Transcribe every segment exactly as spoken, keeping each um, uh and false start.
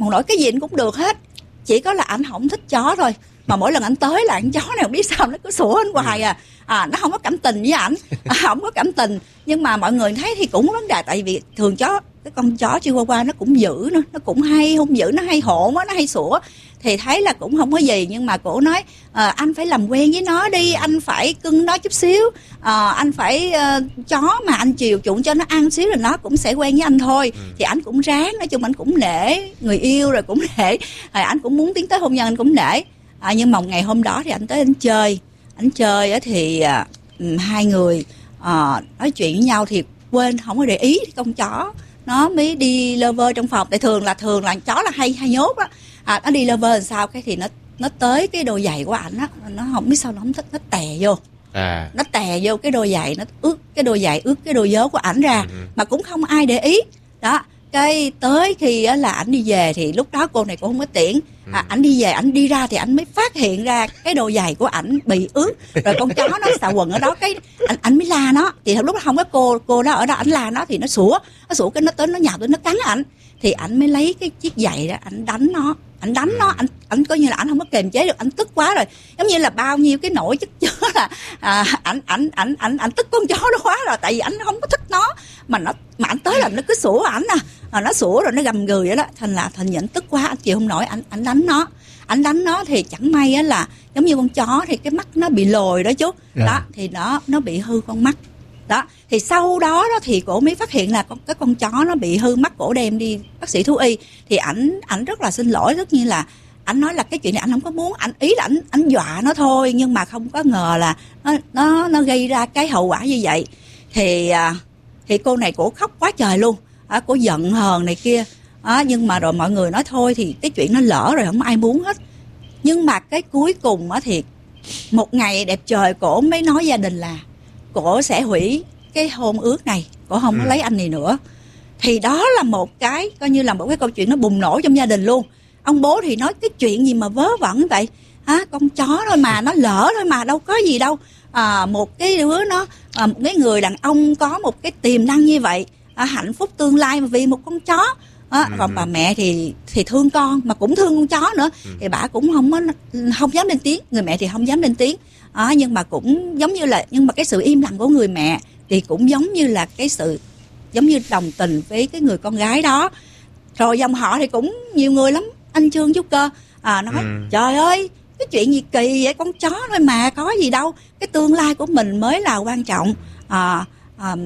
còn nói cái gì anh cũng được hết, chỉ có là anh không thích chó thôi. Mà mỗi lần anh tới là con chó này không biết sao nó cứ sủa anh hoài à, à nó không có cảm tình với ảnh, à, không có cảm tình. Nhưng mà mọi người thấy thì cũng có vấn đề, tại vì thường chó, cái con chó Chihuahua nó cũng dữ nữa, nó cũng hay hung dữ, nó hay hỗn á, nó hay sủa, thì thấy là cũng không có gì. Nhưng mà cổ nói à, anh phải làm quen với nó đi, anh phải cưng nó chút xíu, à, anh phải uh, chó mà anh chiều chuộng cho nó ăn xíu rồi nó cũng sẽ quen với anh thôi. ừ. Thì anh cũng ráng, nói chung anh cũng nể người yêu, rồi cũng nể, rồi anh cũng muốn tiến tới hôn nhân, anh cũng nể. À, nhưng mà ngày hôm đó thì anh tới anh chơi, anh chơi á thì à, hai người à, nói chuyện với nhau thì quên không có để ý con chó nó mới đi lơ vơ trong phòng. Tại thường là thường là chó là hay hay nhốt á, à, nó đi lơ vơ làm sao cái thì nó nó tới cái đôi giày của ảnh á, nó không biết sao nó không thích, nó tè vô, à. nó tè vô cái đôi giày, nó ướt cái đôi giày, ướt cái đôi vớ của ảnh ra, ừ. mà cũng không ai để ý đó. Cái tới khi á là ảnh đi về thì lúc đó cô này cũng không có tiễn, à, ảnh đi về, ảnh đi ra thì ảnh mới phát hiện ra cái đôi giày của ảnh bị ướt, rồi con chó nó xà quần ở đó, cái ảnh ảnh mới la nó. Thì lúc đó không có cô cô đó ở đó, ảnh la nó thì nó sủa, nó sủa cái nó tới nó nhào tới nó cắn ảnh, thì ảnh mới lấy cái chiếc giày đó ảnh đánh nó, ảnh đánh nó, ảnh ảnh coi như là ảnh không có kiềm chế được, ảnh tức quá rồi, giống như là bao nhiêu cái nỗi chất chứa là à, ảnh ảnh ảnh ảnh ảnh tức con chó đó quá rồi, tại vì ảnh không có thích nó, mà nó mà ảnh tới là nó cứ sủa ảnh à, à nó sủa rồi nó gầm gừ vậy đó, thành là thành ảnh tức quá, anh chịu không nổi, ảnh ảnh đánh nó, ảnh đánh nó thì chẳng may á là giống như con chó thì cái mắt nó bị lồi đó chú, yeah. đó thì nó nó bị hư con mắt. Đó thì sau đó đó thì cổ mới phát hiện là con cái con chó nó bị hư mắt, cổ đem đi bác sĩ thú y, thì ảnh ảnh rất là xin lỗi, tất nhiên là ảnh nói là cái chuyện này ảnh không có muốn, ảnh ý là ảnh ảnh dọa nó thôi, nhưng mà không có ngờ là nó nó nó gây ra cái hậu quả như vậy. Thì à, thì cô này cổ khóc quá trời luôn, à, cổ giận hờn này kia, à, nhưng mà rồi mọi người nói thôi thì cái chuyện nó lỡ rồi, không ai muốn hết. Nhưng mà cái cuối cùng á thì một ngày đẹp trời cổ mới nói gia đình là cổ sẽ hủy cái hôn ước này, cổ không có ừ. lấy anh này nữa. Thì đó là một cái coi như là một cái câu chuyện nó bùng nổ trong gia đình luôn. Ông bố thì nói cái chuyện gì mà vớ vẩn vậy, hả, con chó thôi mà, nó lỡ thôi mà, đâu có gì đâu, à, một cái đứa nó à, một cái người đàn ông có một cái tiềm năng như vậy, à, hạnh phúc tương lai mà vì một con chó. À, ừ. Còn bà mẹ thì thì thương con mà cũng thương con chó nữa, ừ. thì bà cũng không có không dám lên tiếng, người mẹ thì không dám lên tiếng, à, nhưng mà cũng giống như là nhưng mà cái sự im lặng của người mẹ thì cũng giống như là cái sự giống như đồng tình với cái người con gái đó. Rồi dòng họ thì cũng nhiều người lắm, anh Trương Trúc Cơ à, nói ừ. trời ơi cái chuyện gì kỳ vậy, con chó thôi mà có gì đâu, cái tương lai của mình mới là quan trọng, à, à,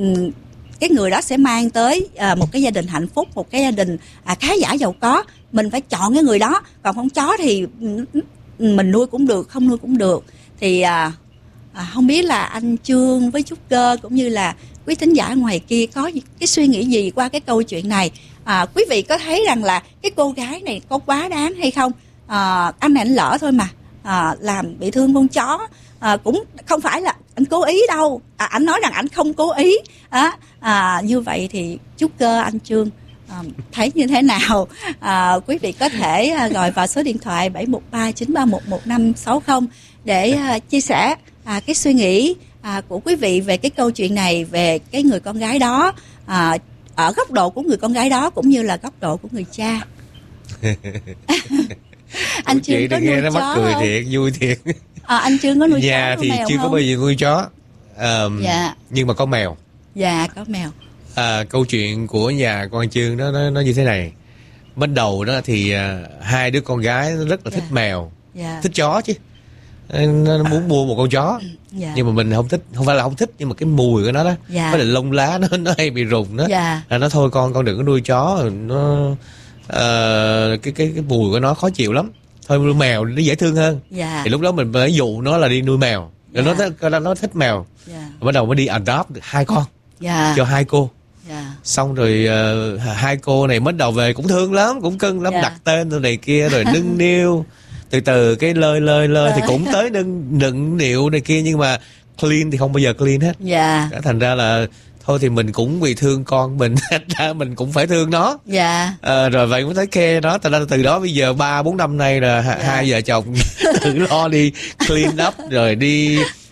cái người đó sẽ mang tới à, một cái gia đình hạnh phúc, một cái gia đình à, khá giả giàu có, mình phải chọn cái người đó. Còn con chó thì mình nuôi cũng được, không nuôi cũng được. Thì à, à, không biết là anh Trương với Trúc Cơ cũng như là quý thính giả ngoài kia có cái suy nghĩ gì qua cái câu chuyện này, à, quý vị có thấy rằng là cái cô gái này có quá đáng hay không? À, anh này anh lỡ thôi mà, à, làm bị thương con chó, à, cũng không phải là anh cố ý đâu, à, anh nói rằng anh không cố ý, à, à, như vậy thì Trúc Cơ, anh Trương à, thấy như thế nào? À, quý vị có thể à, gọi vào số điện thoại bảy một ba chín ba một một năm sáu không để à, chia sẻ à, cái suy nghĩ à, của quý vị về cái câu chuyện này, về cái người con gái đó, à, ở góc độ của người con gái đó cũng như là góc độ của người cha. Anh Trương có nuôi chó mắc cười không? Thiệt, vui thiệt. À, anh Trương có nuôi nhà chó thì mèo chưa không? có bao giờ nuôi chó, à, dạ. nhưng mà có mèo. Dạ có mèo. À, câu chuyện của nhà con Trương đó nó, nó như thế này. Ban đầu đó thì à, hai đứa con gái rất là dạ. thích mèo, dạ. thích chó chứ, nó muốn à. mua một con chó, dạ. nhưng mà mình không thích, không phải là không thích, nhưng mà cái mùi của nó đó, dạ. với lại lông lá nó nó hay bị rụng đó, dạ. là nó thôi con con đừng có nuôi chó, nó uh, cái cái cái mùi của nó khó chịu lắm, thôi nuôi mèo nó dễ thương hơn. Dạ. Thì lúc đó mình mới dụ nó là đi nuôi mèo, rồi dạ. nó nó nó thích mèo, dạ. bắt đầu mới đi adopt được hai con, dạ. cho hai cô. Dạ. Xong rồi uh, hai cô này bắt đầu về cũng thương lắm, cũng cưng lắm, dạ. đặt tên rồi này kia, rồi nâng niu từ từ cái lơi lơi lơi thì cũng tới nâng nựng nịu này kia, nhưng mà clean thì không bao giờ clean hết. Dạ. Thành ra là thôi thì mình cũng vì thương con mình, ra mình cũng phải thương nó. Dạ. À, rồi vậy cũng thấy khe đó, thành ra từ đó bây giờ ba bốn năm nay là dạ. hai vợ chồng tự lo đi clean up, rồi đi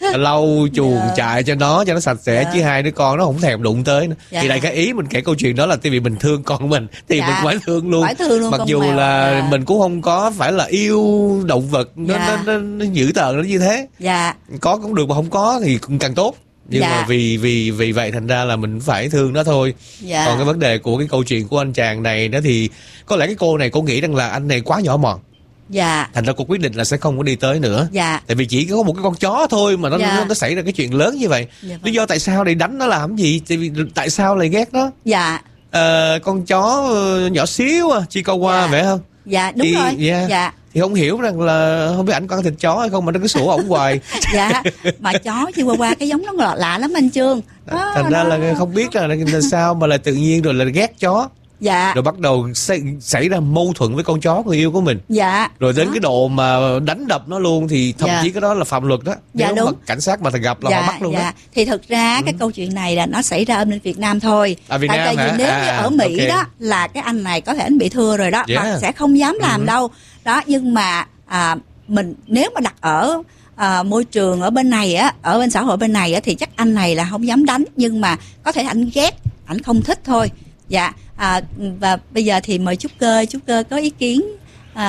lau chuồng dạ. chạy cho nó cho nó sạch sẽ, dạ. chứ hai đứa con nó không thèm đụng tới nữa. Dạ. Thì đại cái ý mình kể câu chuyện đó là tại vì mình thương con mình thì dạ. mình phải thương luôn, phải thương luôn, mặc dù mèo. là dạ. mình cũng không có phải là yêu động vật nó, dạ. nó, nó, nó dữ tợn nó như thế. Dạ. Có cũng được mà không có thì cũng càng tốt, nhưng dạ. mà vì vì vì vậy thành ra là mình phải thương nó thôi. Dạ. Còn cái vấn đề của cái câu chuyện của anh chàng này đó thì có lẽ cái cô này cô nghĩ rằng là anh này quá nhỏ mọn. Dạ. Thành ra cô quyết định là sẽ không có đi tới nữa. Dạ. Tại vì chỉ có một cái con chó thôi mà nó dạ. nó, nó xảy ra cái chuyện lớn như vậy. Dạ, lý do tại sao để đánh nó làm gì? Tại vì tại sao lại ghét nó? Dạ. Ờ, con chó nhỏ xíu à, Chihuahua dạ. vậy không? Dạ đúng thì, rồi. Yeah. Dạ. Thì không hiểu rằng là không biết ảnh có ăn thịt chó hay không mà nó cứ sủa ổng hoài. Dạ. Mà chó Chihuahua cái giống nó lạ, lạ lắm anh Trương. Đó, thành ra đó. Là không biết là, là sao mà lại tự nhiên rồi là ghét chó. Dạ. Rồi bắt đầu xảy, xảy ra mâu thuẫn với con chó người yêu của mình. Dạ. Rồi đến đó. Cái độ mà đánh đập nó luôn thì thậm dạ. chí cái đó là phạm luật đó. Dạ, nếu đúng. Mà cảnh sát mà gặp là dạ, họ bắt luôn. Dạ. Đó. Thì thực ra ừ. cái câu chuyện này là nó xảy ra ở bên Việt Nam thôi. À, Việt Nam tại vì nếu à, như ở Mỹ okay. đó là cái anh này có thể anh bị thưa rồi đó, yeah. mà sẽ không dám làm ừ. đâu. Đó, nhưng mà à, mình nếu mà đặt ở à, môi trường ở bên này á, ở bên xã hội bên này á thì chắc anh này là không dám đánh, nhưng mà có thể anh ghét, anh không thích thôi. Dạ. À, và bây giờ thì mời Trúc Cơ, Trúc Cơ có ý kiến. À.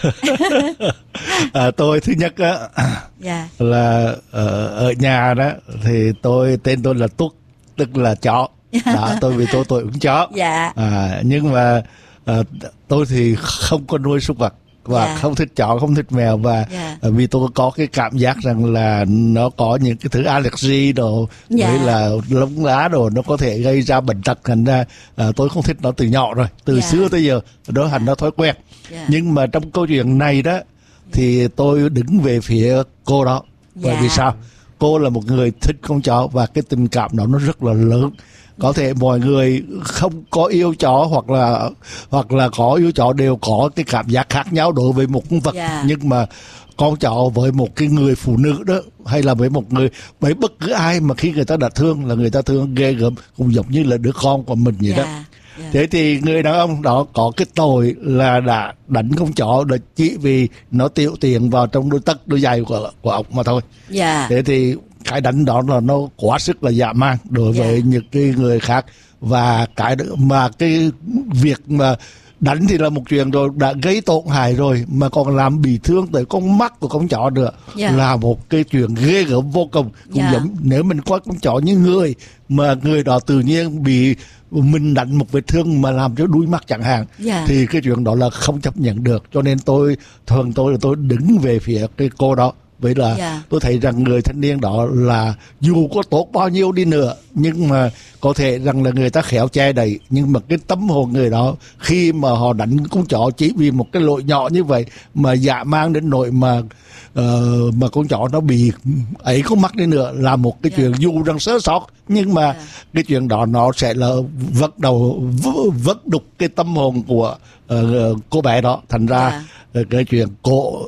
à, tôi thứ nhất á yeah. là ở, ở nhà đó thì tôi tên tôi là Tuất, tức là chó. Đó, tôi vì tôi tôi cũng chó. Yeah. À, nhưng mà à, tôi thì không có nuôi súc vật và yeah. không thích chó, không thích mèo, và yeah. vì tôi có cái cảm giác rằng là nó có những cái thứ allergy đồ yeah. với là lông lá đồ nó có thể gây ra bệnh tật, thành ra à, tôi không thích nó từ nhỏ rồi, từ yeah. xưa tới giờ đó thành nó thói quen. Yeah. Nhưng mà trong câu chuyện này đó thì tôi đứng về phía cô đó. Bởi yeah. vì sao? Cô là một người thích con chó và cái tình cảm đó nó rất là lớn. Có thể mọi người không có yêu chó hoặc là hoặc là có yêu chó đều có cái cảm giác khác nhau đối với một con vật. Yeah. Nhưng mà con chó với một cái người phụ nữ đó, hay là với một người, với bất cứ ai mà khi người ta đã thương là người ta thương ghê gớm, cũng giống như là đứa con của mình vậy. Yeah. đó. Yeah. Thế thì người đàn ông đó có cái tội là đã đánh con chó là chỉ vì nó tiểu tiện vào trong đôi tất đôi giày của của ông mà thôi. Yeah. Thế thì cái đánh đó là nó quá sức là dã man đối với yeah. những cái người khác, và cái mà cái việc mà đánh thì là một chuyện rồi, đã gây tổn hại rồi mà còn làm bị thương tới con mắt của con chó nữa, yeah. là một cái chuyện ghê gớm vô cùng. Cũng yeah. giống nếu mình coi con chó như người mà người đó tự nhiên bị mình đánh một vết thương mà làm cho đuôi mắt chẳng hạn, yeah. thì cái chuyện đó là không chấp nhận được. Cho nên tôi thường tôi là tôi đứng về phía cái cô đó. Vậy là yeah. tôi thấy rằng người thanh niên đó là dù có tốt bao nhiêu đi nữa, nhưng mà có thể rằng là người ta khéo che đậy, nhưng mà cái tâm hồn người đó khi mà họ đánh con chó chỉ vì một cái lỗi nhỏ như vậy mà dã man đến nỗi mà uh, mà con chó nó bị ấy có mắc đi nữa là một cái yeah. chuyện dù rằng sơ sót, nhưng mà yeah. cái chuyện đó nó sẽ là vất đầu vất đục cái tâm hồn của uh, cô bé đó. Thành ra yeah. cái chuyện cô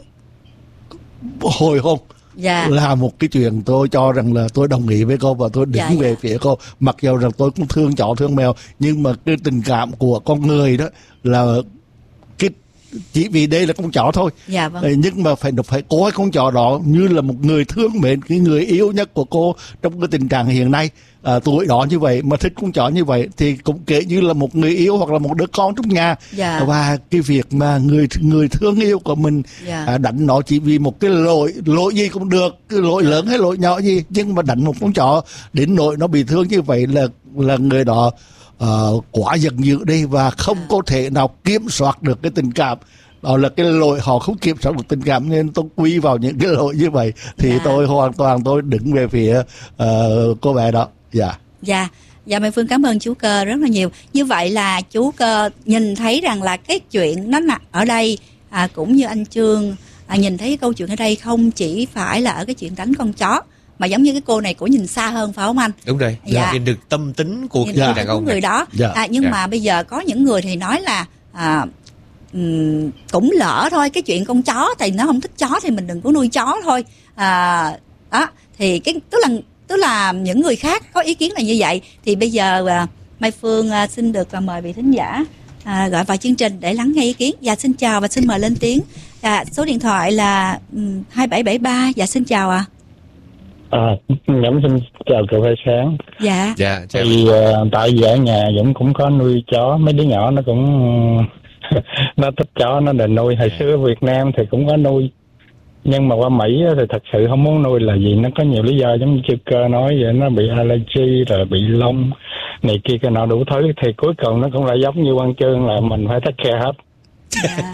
hồi hôn dạ. là một cái chuyện tôi cho rằng là tôi đồng ý với cô và tôi đứng dạ, về dạ. phía cô, mặc dù rằng tôi cũng thương chó thương mèo, nhưng mà cái tình cảm của con người đó là cái chỉ vì đây là con chó thôi. Dạ, vâng. Nhưng mà phải phải coi con chó đó như là một người thương mến, cái người yêu nhất của cô trong cái tình trạng hiện nay. À, tuổi đó như vậy mà thích con chó như vậy thì cũng kể như là một người yêu hoặc là một đứa con trong nhà. Yeah. Và cái việc mà người người thương yêu của mình yeah. à, đánh nó chỉ vì một cái lỗi lỗi gì cũng được, cái lỗi yeah. lớn hay lỗi nhỏ gì, nhưng mà đánh một con chó đến nỗi nó bị thương như vậy là là người đó uh, quá giận dữ đi và không yeah. có thể nào kiểm soát được cái tình cảm. Đó là cái lỗi họ không kiểm soát được tình cảm, nên tôi quy vào những cái lỗi như vậy thì yeah. tôi hoàn toàn tôi đứng về phía uh, cô bé đó. Dạ. Dạ. Dạ, Mai Phương cảm ơn chú Cơ rất là nhiều. Như vậy là chú Cơ nhìn thấy rằng là cái chuyện nó nằm ở đây, à, cũng như anh Trương à, nhìn thấy cái câu chuyện ở đây không chỉ phải là ở cái chuyện đánh con chó, mà giống như cái cô này cũng nhìn xa hơn, phải không anh? Đúng rồi. Dạ. Nhìn được tâm tính của người đàn ông người đó. Dạ. À, nhưng dạ. mà bây giờ có những người thì nói là à, um, cũng lỡ thôi, cái chuyện con chó thì nó không thích chó thì mình đừng có nuôi chó thôi. À, đó thì cái tức là Tức là những người khác có ý kiến là như vậy. Thì bây giờ à, Mai Phương à, xin được à, mời vị thính giả à, gọi vào chương trình để lắng nghe ý kiến. Dạ xin chào và xin mời lên tiếng. À, số điện thoại là um, hai bảy bảy ba. Dạ xin chào ạ. À. À, Nhẫn xin chào cậu Hai Sáng. Dạ. Dạ. Chào. Thì uh, tại vì ở nhà Dũng cũng có nuôi chó, mấy đứa nhỏ nó cũng nó thích chó, nó đòi nuôi. Hồi xưa Việt Nam thì cũng có nuôi, nhưng mà qua Mỹ thì thật sự không muốn nuôi là vì nó có nhiều lý do, giống như Chư Cơ nói vậy, nó bị allergy rồi bị lông này kia cái nọ đủ thứ, thì cuối cùng nó cũng lại giống như Quang Chương là mình phải take care hết. Dạ.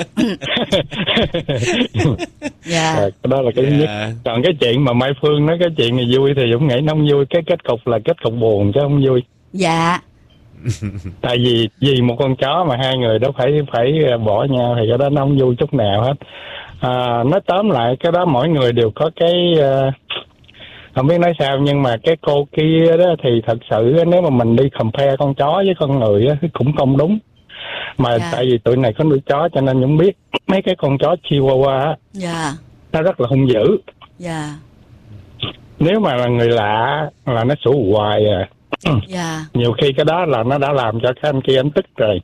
Dạ. À, cái đó là cái thứ nhất. Còn cái chuyện mà Mai Phương nói cái chuyện này vui thì Dũng nghĩ nó không vui, cái kết cục là kết cục buồn chứ không vui. Dạ. Tại vì vì một con chó mà hai người đó phải phải bỏ nhau thì cái đó nó không vui chút nào hết. À, nói tóm lại cái đó mỗi người đều có cái uh, không biết nói sao, nhưng mà cái cô kia đó thì thật sự nếu mà mình đi compare con chó với con người á thì cũng không đúng. Mà yeah. tại vì tụi này có nuôi chó cho nên cũng biết mấy cái con chó Chihuahua á, yeah. nó rất là hung dữ. Yeah. Nếu mà là người lạ là nó sủa hoài à. Yeah. Nhiều khi cái đó là nó đã làm cho cái anh kia anh tức rồi.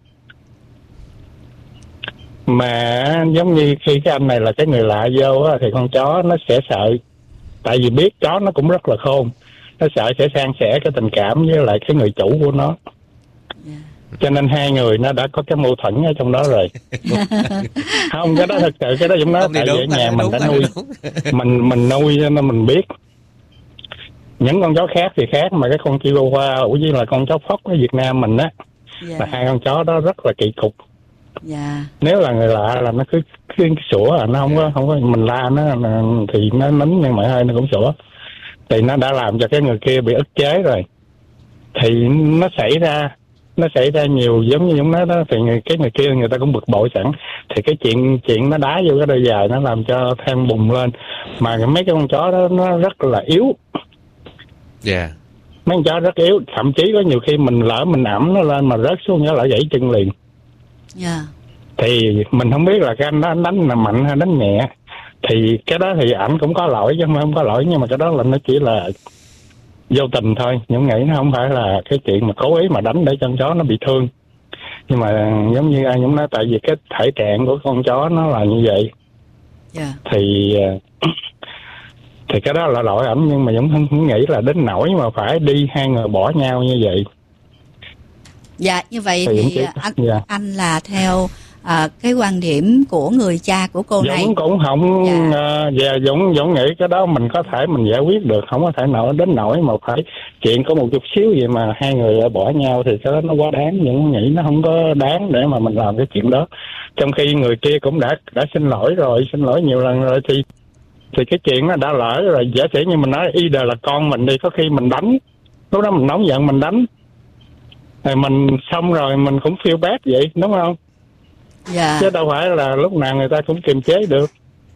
Mà giống như khi cái anh này là cái người lạ vô á, thì con chó nó sẽ sợ. Tại vì biết chó nó cũng rất là khôn, nó sợ sẽ san sẻ cái tình cảm với lại cái người chủ của nó. Yeah. Cho nên hai người nó đã có cái mâu thuẫn ở trong đó rồi. Không, cái đó thật sự cái đó giống nói tại vì ở nhà mình đã nuôi, mình mình nuôi cho nên mình biết. Những con chó khác thì khác, mà cái con Chihuahua cũng như là con chó phốc ở Việt Nam mình á, yeah. là hai con chó đó rất là kỳ cục. Yeah. Nếu là người lạ là nó cứ cứ sủa, à, nó không có không có mình la nó thì nó nín, nhưng mà hai nó cũng sủa, thì nó đã làm cho cái người kia bị ức chế rồi. Thì nó xảy ra nó xảy ra nhiều, giống như chúng nói đó, thì người, cái người kia người ta cũng bực bội sẵn, thì cái chuyện chuyện nó đá vô cái đôi giày nó làm cho thêm bùng lên. Mà mấy cái con chó đó nó rất là yếu. Dạ. Yeah. Mấy con chó rất yếu, thậm chí có nhiều khi mình lỡ mình ẩm nó lên mà rớt xuống nó lại gãy chân liền. Dạ. Yeah. Thì mình không biết là cái anh đó anh đánh là mạnh hay đánh nhẹ, thì cái đó thì ảnh cũng có lỗi chứ không có lỗi, nhưng mà cái đó là nó chỉ là vô tình thôi. Những nghĩ nó không phải là cái chuyện mà cố ý mà đánh để cho con chó nó bị thương. Nhưng mà giống như ai cũng nói, tại vì cái thể trạng của con chó nó là như vậy. Yeah. Thì thì cái đó là lỗi ảnh, nhưng mà Dũng không, không nghĩ là đến nỗi mà phải đi hai người bỏ nhau như vậy. Dạ, như vậy thì, thì anh, dạ. anh là theo à, cái quan điểm của người cha của cô này. Dũng cũng không, dạ. uh, dạ, Dũng, Dũng nghĩ cái đó mình có thể mình giải quyết được, không có thể nổi đến nỗi mà phải chuyện có một chút xíu vậy mà hai người bỏ nhau, thì cái đó nó quá đáng. Dũng nghĩ nó không có đáng để mà mình làm cái chuyện đó. Trong khi người kia cũng đã đã xin lỗi rồi, xin lỗi nhiều lần rồi, thì thì cái chuyện nó đã lỡ rồi. Giả sử như mình nói y đời là con mình đi, có khi mình đánh, lúc đó mình nóng giận mình đánh, rồi mình xong rồi mình cũng feel bad vậy, đúng không? Dạ. Chứ đâu phải là lúc nào người ta cũng kiềm chế được.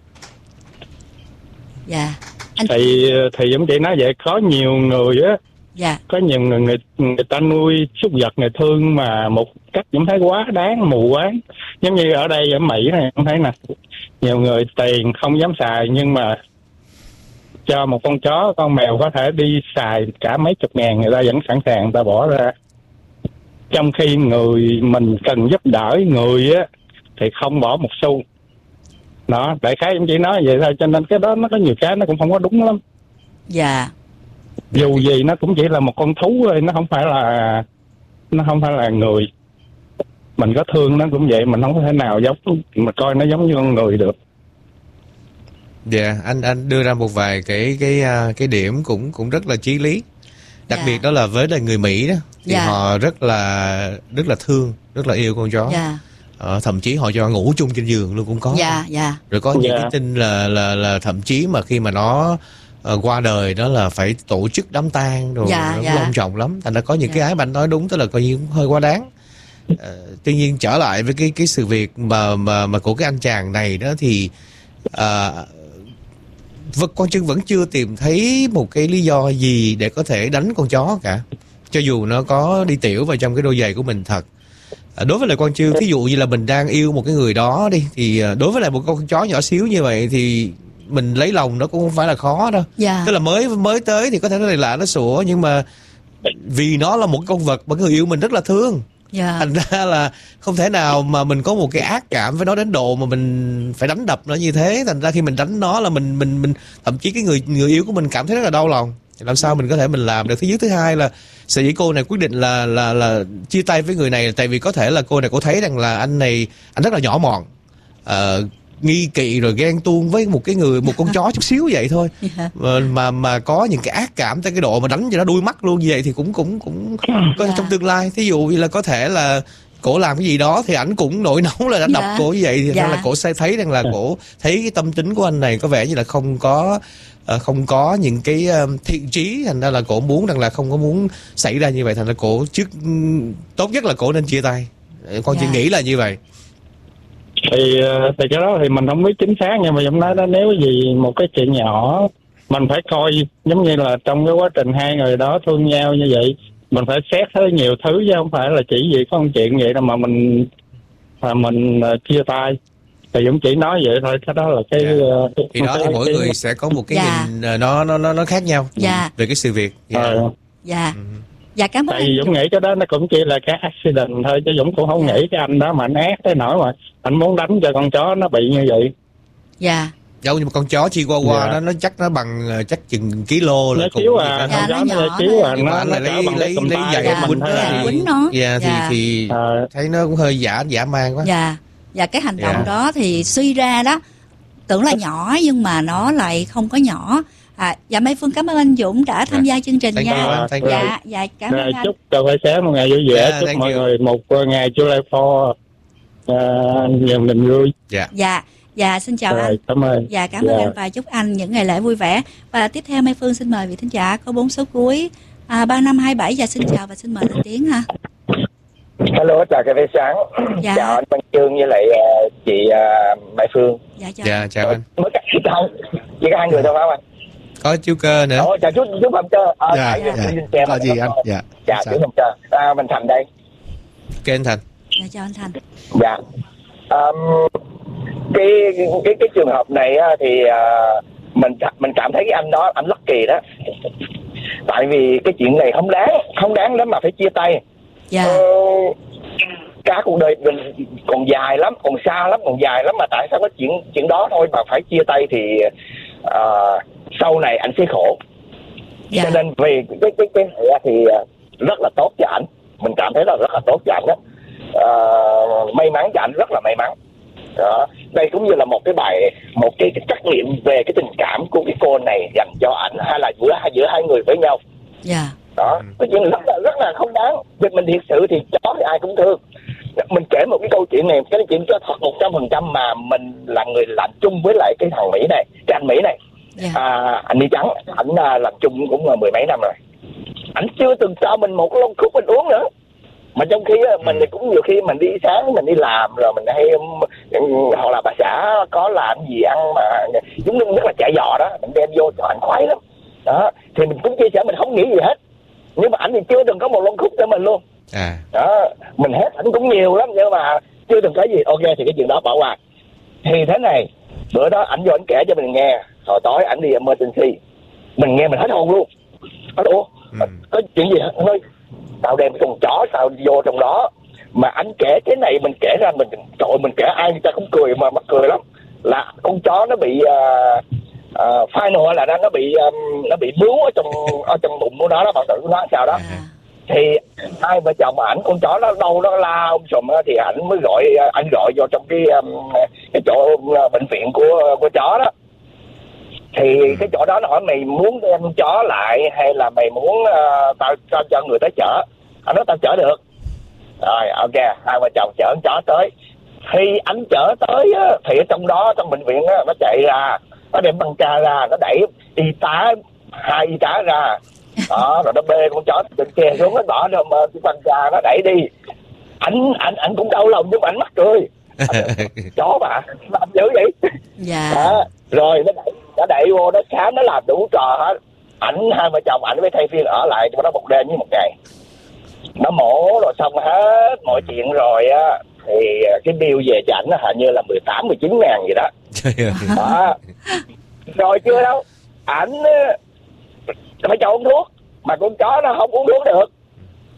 Dạ. Anh... Thì thì giống chị nói vậy, có nhiều người á, dạ. có nhiều người, người người ta nuôi súc vật người thương mà một cách cũng thấy quá đáng, mù quáng. Giống như ở đây ở Mỹ này không thấy nè, nhiều người tiền không dám xài, nhưng mà cho một con chó, con mèo có thể đi xài cả mấy chục ngàn, người ta vẫn sẵn sàng người ta bỏ ra. Trong khi người mình cần giúp đỡ người á thì không bỏ một xu. Đó, đại khái em chỉ nói vậy thôi, cho nên cái đó nó có nhiều cái nó cũng không có đúng lắm. Dạ. Dù gì nó cũng chỉ là một con thú thôi, nó không phải là nó không phải là người. Mình có thương nó cũng vậy, mình không có thể nào giống mà coi nó giống như con người được. Dạ, yeah, anh anh đưa ra một vài cái cái cái điểm cũng cũng rất là chí lý. Đặc yeah. biệt đó là với là người Mỹ đó, thì yeah. họ rất là rất là thương, rất là yêu con chó. Yeah. Ờ, thậm chí họ cho ngủ chung trên giường luôn cũng có. Yeah, yeah. Rồi có những yeah. cái tin là là là thậm chí mà khi mà nó uh, qua đời đó là phải tổ chức đám tang rồi, yeah, nó yeah. long trọng lắm. Thành ra có những yeah. cái ái mà anh nói đúng, tức là coi như cũng hơi quá đáng. Uh, tuy nhiên trở lại với cái cái sự việc mà mà mà của cái anh chàng này đó thì uh, con Trưng vẫn chưa tìm thấy một cái lý do gì để có thể đánh con chó cả, cho dù nó có đi tiểu vào trong cái đôi giày của mình thật. À, đối với lại con Trưng, ví dụ như là mình đang yêu một cái người đó đi, thì đối với lại một con chó nhỏ xíu như vậy thì mình lấy lòng nó cũng không phải là khó đâu. Yeah. Tức là mới mới tới thì có thể nó này lạ, nó sủa, nhưng mà vì nó là một con vật mà người yêu mình rất là thương, Yeah. Thành ra là không thể nào mà mình có một cái ác cảm với nó đến độ mà mình phải đánh đập nó như thế. Thành ra khi mình đánh nó là mình mình mình thậm chí cái người người yêu của mình cảm thấy rất là đau lòng. Làm sao mình có thể mình làm được? Thứ nhất, thứ hai là sở dĩ cô này quyết định là là là chia tay với người này, tại vì có thể là cô này cô thấy rằng là anh này anh rất là nhỏ mọn, uh, nghi kỵ rồi ghen tuông với một cái người một con chó chút xíu vậy thôi. Yeah. mà, mà mà có những cái ác cảm tới cái độ mà đánh cho nó đuôi mắt luôn như vậy thì cũng cũng cũng có yeah. trong tương lai. Thí dụ như là có thể là cổ làm cái gì đó thì ảnh cũng nổi nóng là đánh đập yeah. cổ như vậy thì yeah. là cổ sẽ thấy rằng là cổ thấy cái tâm tính của anh này có vẻ như là không có uh, không có những cái uh, thiện chí, thành ra là cổ muốn rằng là không có muốn xảy ra như vậy, thành ra cổ trước tốt nhất là cổ nên chia tay. Con yeah. chỉ nghĩ là như vậy. Thì thì cái đó thì mình không biết chính xác, nhưng mà giống nói đó, nếu gì một cái chuyện nhỏ mình phải coi giống như là trong cái quá trình hai người đó thương nhau như vậy, mình phải xét tới nhiều thứ chứ không phải là chỉ vì có một chuyện vậy đâu mà mình mà mình uh, chia tay. Thì Dũng chỉ nói vậy thôi, cái đó là cái yeah. uh, cái, thì đó cái, thì mỗi cái, người sẽ có một cái yeah. nhìn uh, nó nó nó nó khác nhau yeah. về cái sự việc. Dạ. Yeah. Uh, yeah. mm. Dạ cảm ơn. Tại vì Dũng nghĩ cái đó nó cũng chỉ là cái accident thôi, chứ Dũng cũng không yeah. nghĩ cái anh đó mà anh ác tới nỗi mà anh muốn đánh cho con chó nó bị như vậy. Dạ. Đâu nhưng mà con chó Chihuahua yeah. nó nó chắc nó bằng chắc chừng kilo là cũng xíu à, dạ, con chó nó xíu à, nó nó lấy lấy lấy giày quýnh nó. Dạ thì thì thấy nó cũng hơi giả giả man quá. Dạ. Dạ cái hành động đó thì suy ra đó tưởng là nhỏ nhưng mà nó lại không có nhỏ. À, dạ Mai Phương cảm ơn anh Dũng đã tham gia chương trình nha. Dạ, dạ cảm ơn anh. Chúc cà phê sáng một ngày vui vẻ, yeah, chúc mọi you. người một ngày July fourth nhiều uh, niềm vui. Dạ. Dạ, dạ xin chào rồi, anh. Cảm ơn. Dạ cảm ơn yeah. anh và chúc anh những ngày lễ vui vẻ. Và tiếp theo Mai Phương xin mời vị thính giả có bốn số cuối à, ba năm hai bảy. Dạ xin chào và xin mời lên tiếng ha. Hello, chào cà phê sáng. Dạ. Chào anh Văn Chương với lại uh, chị uh, Mai Phương. Dạ chào. Dạ chào anh. Mới cả chỉ có chỉ có hai người thôi phải không anh? Có chú Cơ nữa. Ồ, chào chú chú Phạm Cơ. À, dạ, dạ. dạ. Có gì anh? Dạ. Chào chú Phạm Cơ. À, mình Thành đây. Ok anh Thành. Dạ chào anh Thành. Dạ. Um, cái cái cái trường hợp này thì uh, mình mình cảm thấy cái anh đó anh lucky đó. Tại vì cái chuyện này không đáng, không đáng lắm mà phải chia tay. Dạ. Ờ, cả cuộc đời mình còn dài lắm, còn xa lắm, còn dài lắm mà tại sao có chuyện chuyện đó thôi mà phải chia tay thì uh, sau này anh sẽ khổ. Dạ. Cho nên vì cái cái cái này thì rất là tốt cho ảnh, mình cảm thấy là rất là tốt cho ảnh đó. Uh, may mắn cho ảnh, rất là may mắn. Đó. Đây cũng như là một cái bài, một cái, cái trắc nghiệm về cái tình cảm của cái cô này dành cho ảnh hay là giữa giữa hai người với nhau. Dạ. Đó, cái chuyện rất là rất là không đáng. Vì mình thiệt sự thì chó thì ai cũng thương. Mình kể một cái câu chuyện này, cái chuyện cho thật một trăm phần trăm mà mình là người làm chung với lại cái thằng Mỹ này, cái anh Mỹ này. Yeah. À, anh đi trắng, ảnh làm chung cũng mười mấy năm rồi. Ảnh chưa từng cho mình một lon khúc mình uống nữa. Mà trong khi mình thì cũng nhiều khi mình đi sáng mình đi làm rồi mình hay hoặc là bà xã có làm gì ăn mà giống như rất là chả giò đó, mình đem vô cho ảnh khoái lắm. Đó, thì mình cũng chia sẻ, mình không nghĩ gì hết. Nhưng mà ảnh thì chưa từng có một lon khúc cho mình luôn. À. Đó, mình hết ảnh cũng nhiều lắm nhưng mà chưa từng cái gì. Ok thì cái chuyện đó bỏ qua. Thì thế này, bữa đó ảnh vô ảnh kể cho mình nghe, hồi tối ảnh đi emergency, mình nghe mình hết hồn luôn. Hết ủa, ừ. có chuyện gì hả? Ơi, tao đem con chó tao vô trong đó mà anh kể cái này mình kể ra mình trời mình kể ai người ta cũng cười mà mắc cười lắm. Là con chó nó bị uh, uh, final là nó nó bị um, nó bị bướu ở trong ở trong bụng của nó đó, bạn tự của nó sao đó. À. Thì hai vợ chồng ảnh con chó nó đâu nó la ông sùm thì ảnh mới gọi anh gọi vô trong cái um, cái chỗ uh, bệnh viện của của chó đó. Thì ừ. cái chỗ đó nó hỏi mày muốn đem chó lại hay là mày muốn uh, tao tao cho người tới chở. Anh nói tao chở được. Rồi ok, hai vợ chồng chở con chó tới. Khi anh chở tới á, thì ở trong đó trong bệnh viện á, nó chạy ra, nó đem băng ca ra, nó đẩy y tá hai y tá ra. Đó, rồi nó bê con chó trên xe xuống, nó bỏ rồi mà cái băng ca nó đẩy đi. Anh anh anh cũng đau lòng nhưng mà anh mắc cười. Chó mà làm dữ vậy. Dạ. Đó, rồi nó đẩy nó đẩy vô nó khám, nó làm đủ trò hết. Ảnh hai vợ chồng ảnh với thay phiên ở lại cho nó một đêm với một ngày. Nó mổ rồi xong hết mọi chuyện rồi á thì cái bill về cho ảnh hình như là mười tám mười chín ngàn gì đó. Đó. Rồi chưa đâu, ảnh phải cho uống thuốc mà con chó nó không uống thuốc được.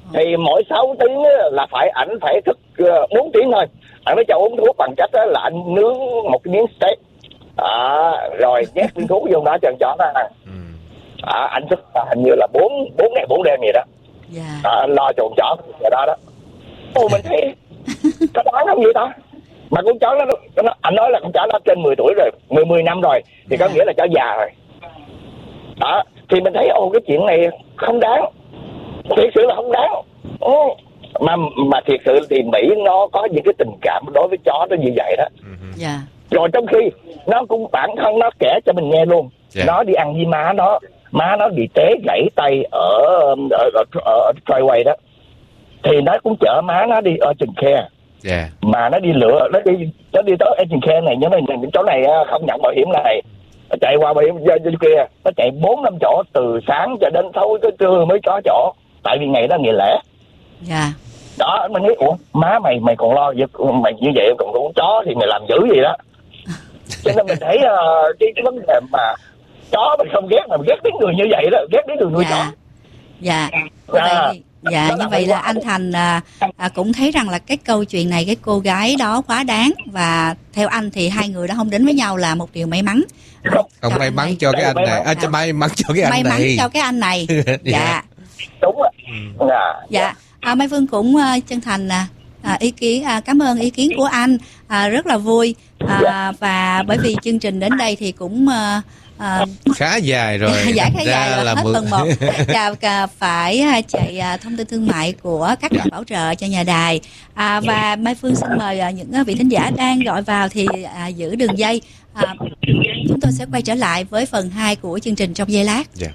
Thì mỗi sáu tiếng là phải ảnh phải thức bốn tiếng thôi. Anh mới cho uống thuốc bằng cách là anh nướng một cái miếng steak, à, rồi nhét viên thuốc vô đó cho chó nó ăn. À, anh thức hình như là bốn bốn ngày bốn đêm gì đó. Yeah. À, anh lo cho con chó vậy đó đó. Ồ, mình thấy có đáng không vậy ta? Mà con chó nó, nó anh nói là con chó nó trên mười tuổi rồi, mười mười năm rồi thì có nghĩa là chó già rồi. Đó, thì mình thấy ồ cái chuyện này không đáng, thiệt sự là không đáng. Ồ, mà mà thiệt sự thì Mỹ nó có những cái tình cảm đối với chó nó như vậy đó. Yeah. Rồi trong khi nó cũng bản thân nó kể cho mình nghe luôn. Yeah. Nó đi ăn với má nó, má nó bị té gãy tay ở ở ở, ở driveway đó, thì nó cũng chở má nó đi urgent care. Yeah. Mà nó đi lựa, nó đi nó đi tới urgent care này, nhưng mà những chỗ này không nhận bảo hiểm này, nó chạy qua bảo hiểm bên kia, nó chạy bốn năm chỗ từ sáng cho đến thâu tới trưa mới có chỗ, tại vì ngày đó ngày lễ. Dạ. Yeah. Đó, mình nghĩ ủa má mày mày còn lo mày như vậy còn con chó thì mày làm dữ gì đó. Cho nên mình thấy uh, cái, cái vấn đề mà chó mình không ghét mà mình ghét đến người như vậy đó, ghét đến người nuôi dạ. chó. Dạ. À, vậy, dạ như vậy là anh Thành à, à, cũng thấy rằng là cái câu chuyện này cái cô gái đó quá đáng, và theo anh thì hai người đã không đến với nhau là một điều may mắn. Không, không may mắn cho cái anh này, à, cho may mắn cho cái anh may này. May mắn cho cái anh này. Dạ. Dạ. Đúng rồi. Dạ. Dạ. À, Mai Phương cũng uh, chân thành à, à, ý kiến à, cảm ơn ý kiến của anh, à, rất là vui, à, và bởi vì chương trình đến đây thì cũng uh, À, khá dài rồi. Dạ khá dài rồi, là hết mười... phần một. Và phải chạy thông tin thương mại của các nhà bảo trợ cho nhà đài. À, và Mai Phương xin mời những vị thính giả đang gọi vào thì à, giữ đường dây. À, chúng tôi sẽ quay trở lại với phần hai của chương trình trong giây lát. Yeah.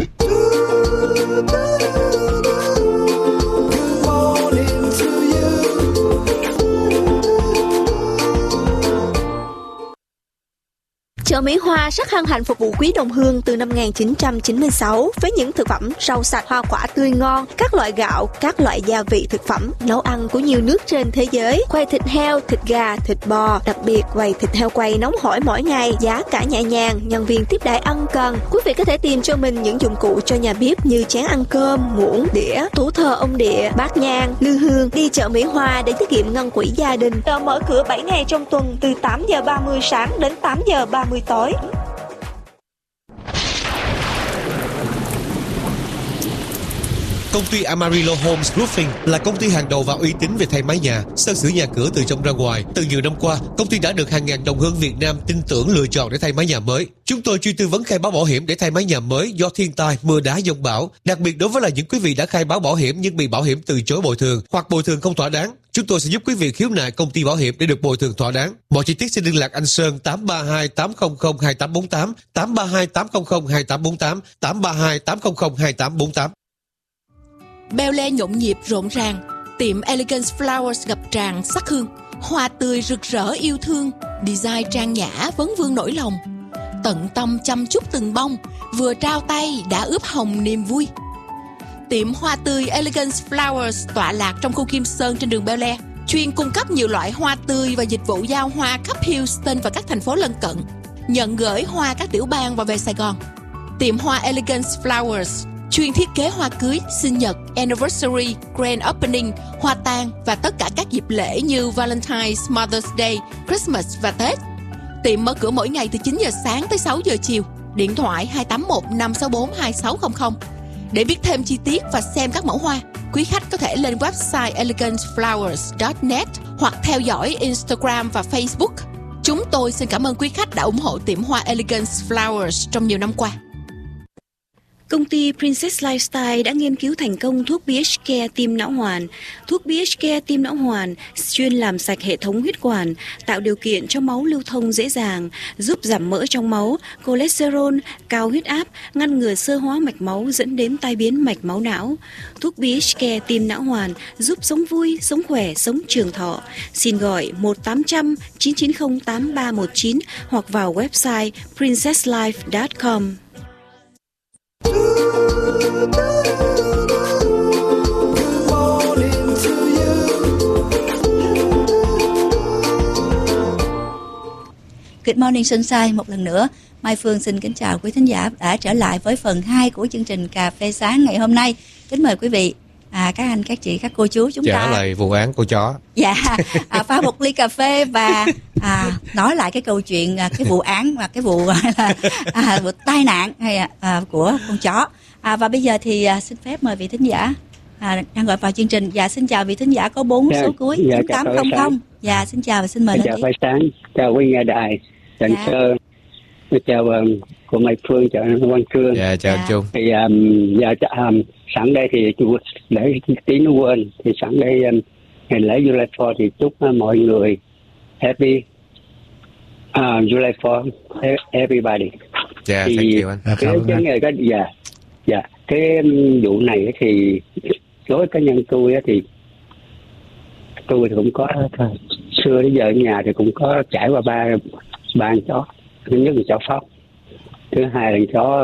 Chợ Mỹ Hoa rất hân hạnh phục vụ quý đồng hương từ năm một nghìn chín trăm chín mươi sáu với những thực phẩm rau sạch, hoa quả tươi ngon, các loại gạo, các loại gia vị thực phẩm, nấu ăn của nhiều nước trên thế giới, quầy thịt heo, thịt gà, thịt bò, đặc biệt quầy thịt heo quay nóng hổi mỗi ngày, giá cả nhẹ nhàng, nhân viên tiếp đãi ân cần. Quý vị có thể tìm cho mình những dụng cụ cho nhà bếp như chén ăn cơm, muỗng, đĩa, tủ thờ ông địa, bát nhang, lư hương. Đi chợ Mỹ Hoa để tiết kiệm ngân quỹ gia đình. Chợ mở cửa bảy ngày trong tuần từ tám giờ ba mươi sáng đến tám giờ ba mươi tối. Công ty Amarillo Homes Roofing là công ty hàng đầu và uy tín về thay mái nhà, sơn sửa nhà cửa từ trong ra ngoài. Từ nhiều năm qua, công ty đã được hàng ngàn đồng hương Việt Nam tin tưởng lựa chọn để thay mái nhà mới. Chúng tôi chuyên tư vấn khai báo bảo hiểm để thay mái nhà mới do thiên tai, mưa đá, dông bão. Đặc biệt đối với là những quý vị đã khai báo bảo hiểm nhưng bị bảo hiểm từ chối bồi thường hoặc bồi thường không thỏa đáng, chúng tôi sẽ giúp quý vị khiếu nại công ty bảo hiểm để được bồi thường thỏa đáng. Mọi chi tiết xin liên lạc anh Sơn tám ba hai tám không không hai tám bốn tám, tám ba hai tám không không hai tám bốn tám, tám ba hai tám không không hai tám bốn tám. Beo le nhộn nhịp rộn ràng, tiệm Elegance Flowers ngập tràn sắc hương, hoa tươi rực rỡ yêu thương, design trang nhã vấn vương nỗi lòng, tận tâm chăm chút từng bông, vừa trao tay đã ướp hồng niềm vui. Tiệm hoa tươi Elegance Flowers tọa lạc trong khu Kim Sơn trên đường Beo Le, chuyên cung cấp nhiều loại hoa tươi và dịch vụ giao hoa khắp Houston và các thành phố lân cận, nhận gửi hoa các tiểu bang và về Sài Gòn. Tiệm hoa Elegance Flowers chuyên thiết kế hoa cưới, sinh nhật, anniversary, grand opening, hoa tang và tất cả các dịp lễ như Valentine's, Mother's Day, Christmas và Tết. Tiệm mở cửa mỗi ngày từ chín giờ sáng tới sáu giờ chiều. Điện thoại hai tám một năm sáu bốn hai sáu không không. Để biết thêm chi tiết và xem các mẫu hoa, quý khách có thể lên website elegance flowers chấm net hoặc theo dõi Instagram và Facebook. Chúng tôi xin cảm ơn quý khách đã ủng hộ tiệm hoa Elegance Flowers trong nhiều năm qua. Công ty Princess Lifestyle đã nghiên cứu thành công thuốc pê hát Care tim não hoàn. Thuốc pê hát Care tim não hoàn chuyên làm sạch hệ thống huyết quản, tạo điều kiện cho máu lưu thông dễ dàng, giúp giảm mỡ trong máu, cholesterol, cao huyết áp, ngăn ngừa xơ hóa mạch máu dẫn đến tai biến mạch máu não. Thuốc pê hát Care tim não hoàn giúp sống vui, sống khỏe, sống trường thọ. Xin gọi một tám không không chín chín không tám ba một chín hoặc vào website princess life chấm com. Good morning Sunshine một lần nữa. Mai Phương xin kính chào quý thính giả đã trở lại với phần hai của chương trình Cà phê sáng ngày hôm nay. Kính mời quý vị. à, các anh các chị các cô chú chúng Trở ta trở lại vụ án cô chó. Dạ, à, pha một ly cà phê và à, nói lại cái câu chuyện à, cái vụ án và cái vụ gọi là à, vụ tai nạn hay à, của con chó. À, và bây giờ thì à, xin phép mời vị thính giả à, đang gọi vào chương trình. Dạ, xin chào vị thính giả có bốn dạ, số cuối dạ, chín tám không không. Dạ, xin chào và xin mời. Xin chào Phát Sáng, chào quý nghe đài, Trần dạ. Sơ, chào um, cô Mai Phương, chào anh Quang Trương. Dạ, chào dạ. anh Trung. Thì um, dạ, um, sẵn đây thì để tí nó quên, thì sẵn đây um, ngày lễ July fourth thì chúc uh, mọi người happy uh, July fourth everybody. Dạ, thì thank you anh. Cái, cái, cái, cái, cái, dạ, dạ, cái um, vụ này thì đối với cá nhân tôi thì tôi thì cũng có xưa đến giờ ở nhà thì cũng có trải qua ba ba con chó. Thứ nhất là chó Phóc, thứ hai là chó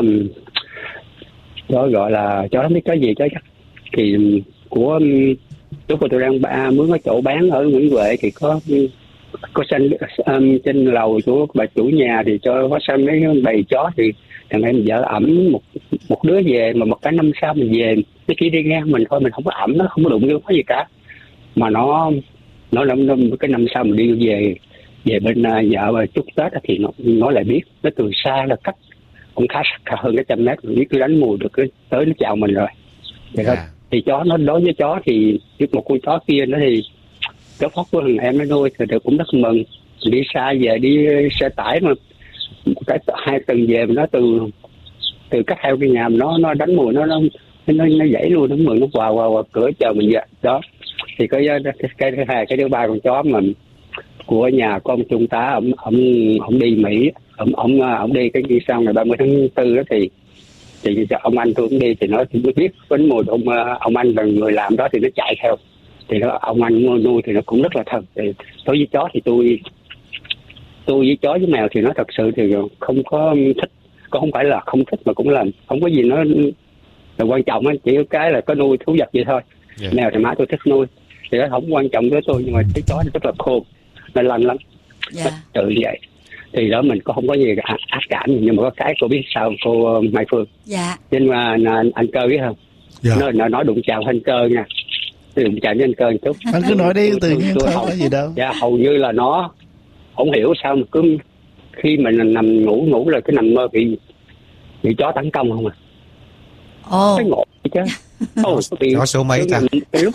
chó gọi là chó không biết cái gì chó chắc thì của lúc mà tôi đang ba mướn cái chỗ bán ở Nguyễn Huệ thì có có xanh um, trên lầu của bà chủ nhà thì cho có xanh mấy bầy chó thì thằng em vợ ẩm một một đứa về mà một cái năm sau mình về nó chỉ đi ngang mình thôi, mình không có ẩm nó, không có đụng vô cái gì cả, mà nó nó năm năm cái năm sau mình đi về về bên uh, vợ và chúc Tết thì nó nó lại biết, nó từ xa là cách cũng khá xa hơn cái trăm mét, biết cứ đánh mùi được cái tới nó chào mình rồi. Thì, yeah. thì chó nó đối với chó thì một con chó kia nó thì chó Phóc của thằng em nó nuôi thì tôi cũng rất mừng. Đi xa về đi xe tải mà cái hai tuần về mà nó từ từ cách theo cái nhà mà nó nó đánh mùi nó nó nó nó dãy luôn, nó mừng nó vào vào, vào cửa chờ mình vậy đó. Thì cái cái, cái thứ hai cái thứ ba con chó mà của nhà của ông trung tá ông ông ông đi Mỹ, ông ông ông đi cái đi sau ngày ba mươi tháng tư đó thì thì ông anh tôi cũng đi thì nó thì biết vấn mùi ông ông anh là người làm đó thì nó chạy theo thì nó ông anh nuôi thì nó cũng rất là thân. Thì đối với chó thì tôi tôi với chó với mèo thì nó thật sự thì không có thích, có không phải là không thích mà cũng là không có gì nó là quan trọng á, chỉ có cái là có nuôi thú vật vậy thôi. Yeah. Mèo thì má tôi thích nuôi thì nó không quan trọng với tôi, nhưng mà cái chó thì rất là khôn, nó lanh lắm. Yeah. Tự vậy thì đó mình có không có gì ác cảm, nhưng mà có cái cô biết sao cô Mai Phương. Dạ. Nhưng mà anh, anh Cơ biết không? Dạ. Nó, nó nói đụng chào anh Cơ nha, đụng chào với anh Cơ một chút. Anh cứ nói đi, tự nhiên thôi, có gì đâu. Dạ, hầu như là nó không hiểu sao mà cứ khi mình nằm ngủ ngủ là cái nằm mơ bị bị chó tấn công không à. Ồ. Cái ngộ chứ. Ồ, chó số mấy ta?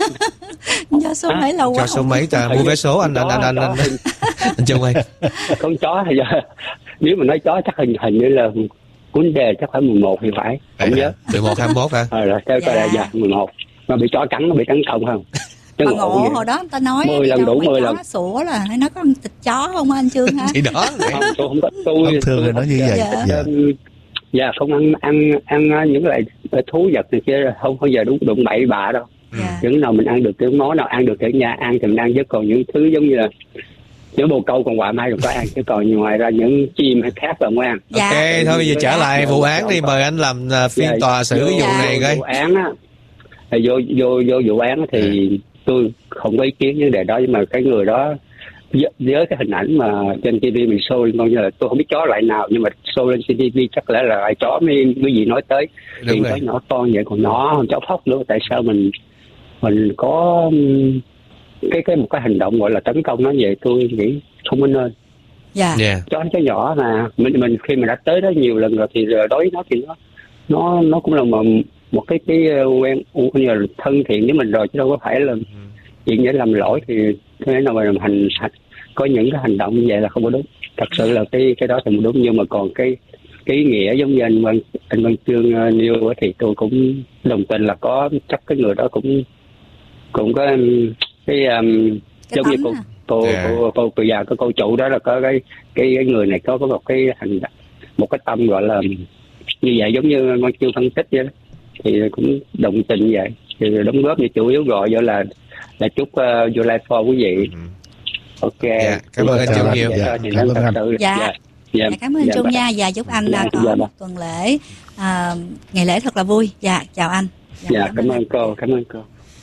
Chó số mấy lâu quá. Chó số mấy ta? Mua vé số anh anh anh anh anh anh Trung ơi. Con chó thì giờ nếu mà nói chó chắc hình hình như là cuốn đề chắc phải mười một thì phải. Không nhớ. mười một hai mươi mốt hả? Ờ rồi, theo coi là dạ mười một. Mà bị chó cắn nó bị tấn công không? Mà ngộ hồi đó người ta nói mười lần đủ mười lần. Sủa là hay nói có ăn thịt chó không anh Trương hả? Thì đó. Không, tôi không có tôi thường là nói như vậy. Dạ. Dạ. Dạ không ăn ăn ăn những loại thú vật này kia không bao giờ đúng đụng bậy bạ đâu. Yeah. Những nào mình ăn được cái món nào ăn được ở nhà ăn thì mình ăn, chứ còn những thứ giống như là những bồ câu còn quạ mai rồi có ăn, chứ còn ngoài ra những chim hay khác là không ăn. Dạ. Ok, thôi bây giờ trở lại vụ án đi, mời anh làm uh, phiên dạ, tòa xử cái vụ dạ. này coi. Vụ án á, vô vô vô vụ án thì dạ. tôi không có ý kiến vấn đề đó, nhưng mà cái người đó với cái hình ảnh mà trên ti vi mình show lên, coi như là tôi không biết chó loại nào, nhưng mà show lên trên ti vi chắc lẽ là loại chó mấy cái gì nói tới. Thì có nhỏ con vậy, còn nó chó Phóc nữa, tại sao mình mình có cái cái một cái hành động gọi là tấn công nó vậy, tôi nghĩ không có nên. Dạ. Yeah. Chó chó nhỏ mà mình mình khi mình đã tới đó nhiều lần rồi thì đối với nó thì nó nó nó cũng là một một cái cái quen như là thân thiện với mình rồi, chứ đâu có phải là chuyện để làm lỗi. Thì thế nào mà làm hành có những cái hành động như vậy là không có đúng, thật sự là cái cái đó thì không đúng. Nhưng mà còn cái cái ý nghĩa giống như anh Văn anh Văn Trương uh, nêu thì tôi cũng đồng tình là có chắc cái người đó cũng cũng có cái um, giống như cô cô, yeah. cô cô cô già cái cô chủ đó là có cái cái, cái người này có có một cái hành một cái tâm gọi là như vậy, giống như Văn Trương phân tích vậy đó. Thì cũng đồng tình vậy, thì đóng góp như chủ yếu gọi vô là là chúc uh, July fourth quý vị. Ừ. Ok. Dạ, cảm ơn anh Trung nhiều. Dạ, dạ, cảm ơn anh. Dạ. Dạ. Dạ, cảm ơn anh Trung nha, và chúc anh dạ, có dạ, một tuần lễ à, ngày lễ thật là vui. Dạ, chào anh. Dạ, dạ cảm, cảm ơn cô, cảm ơn cô.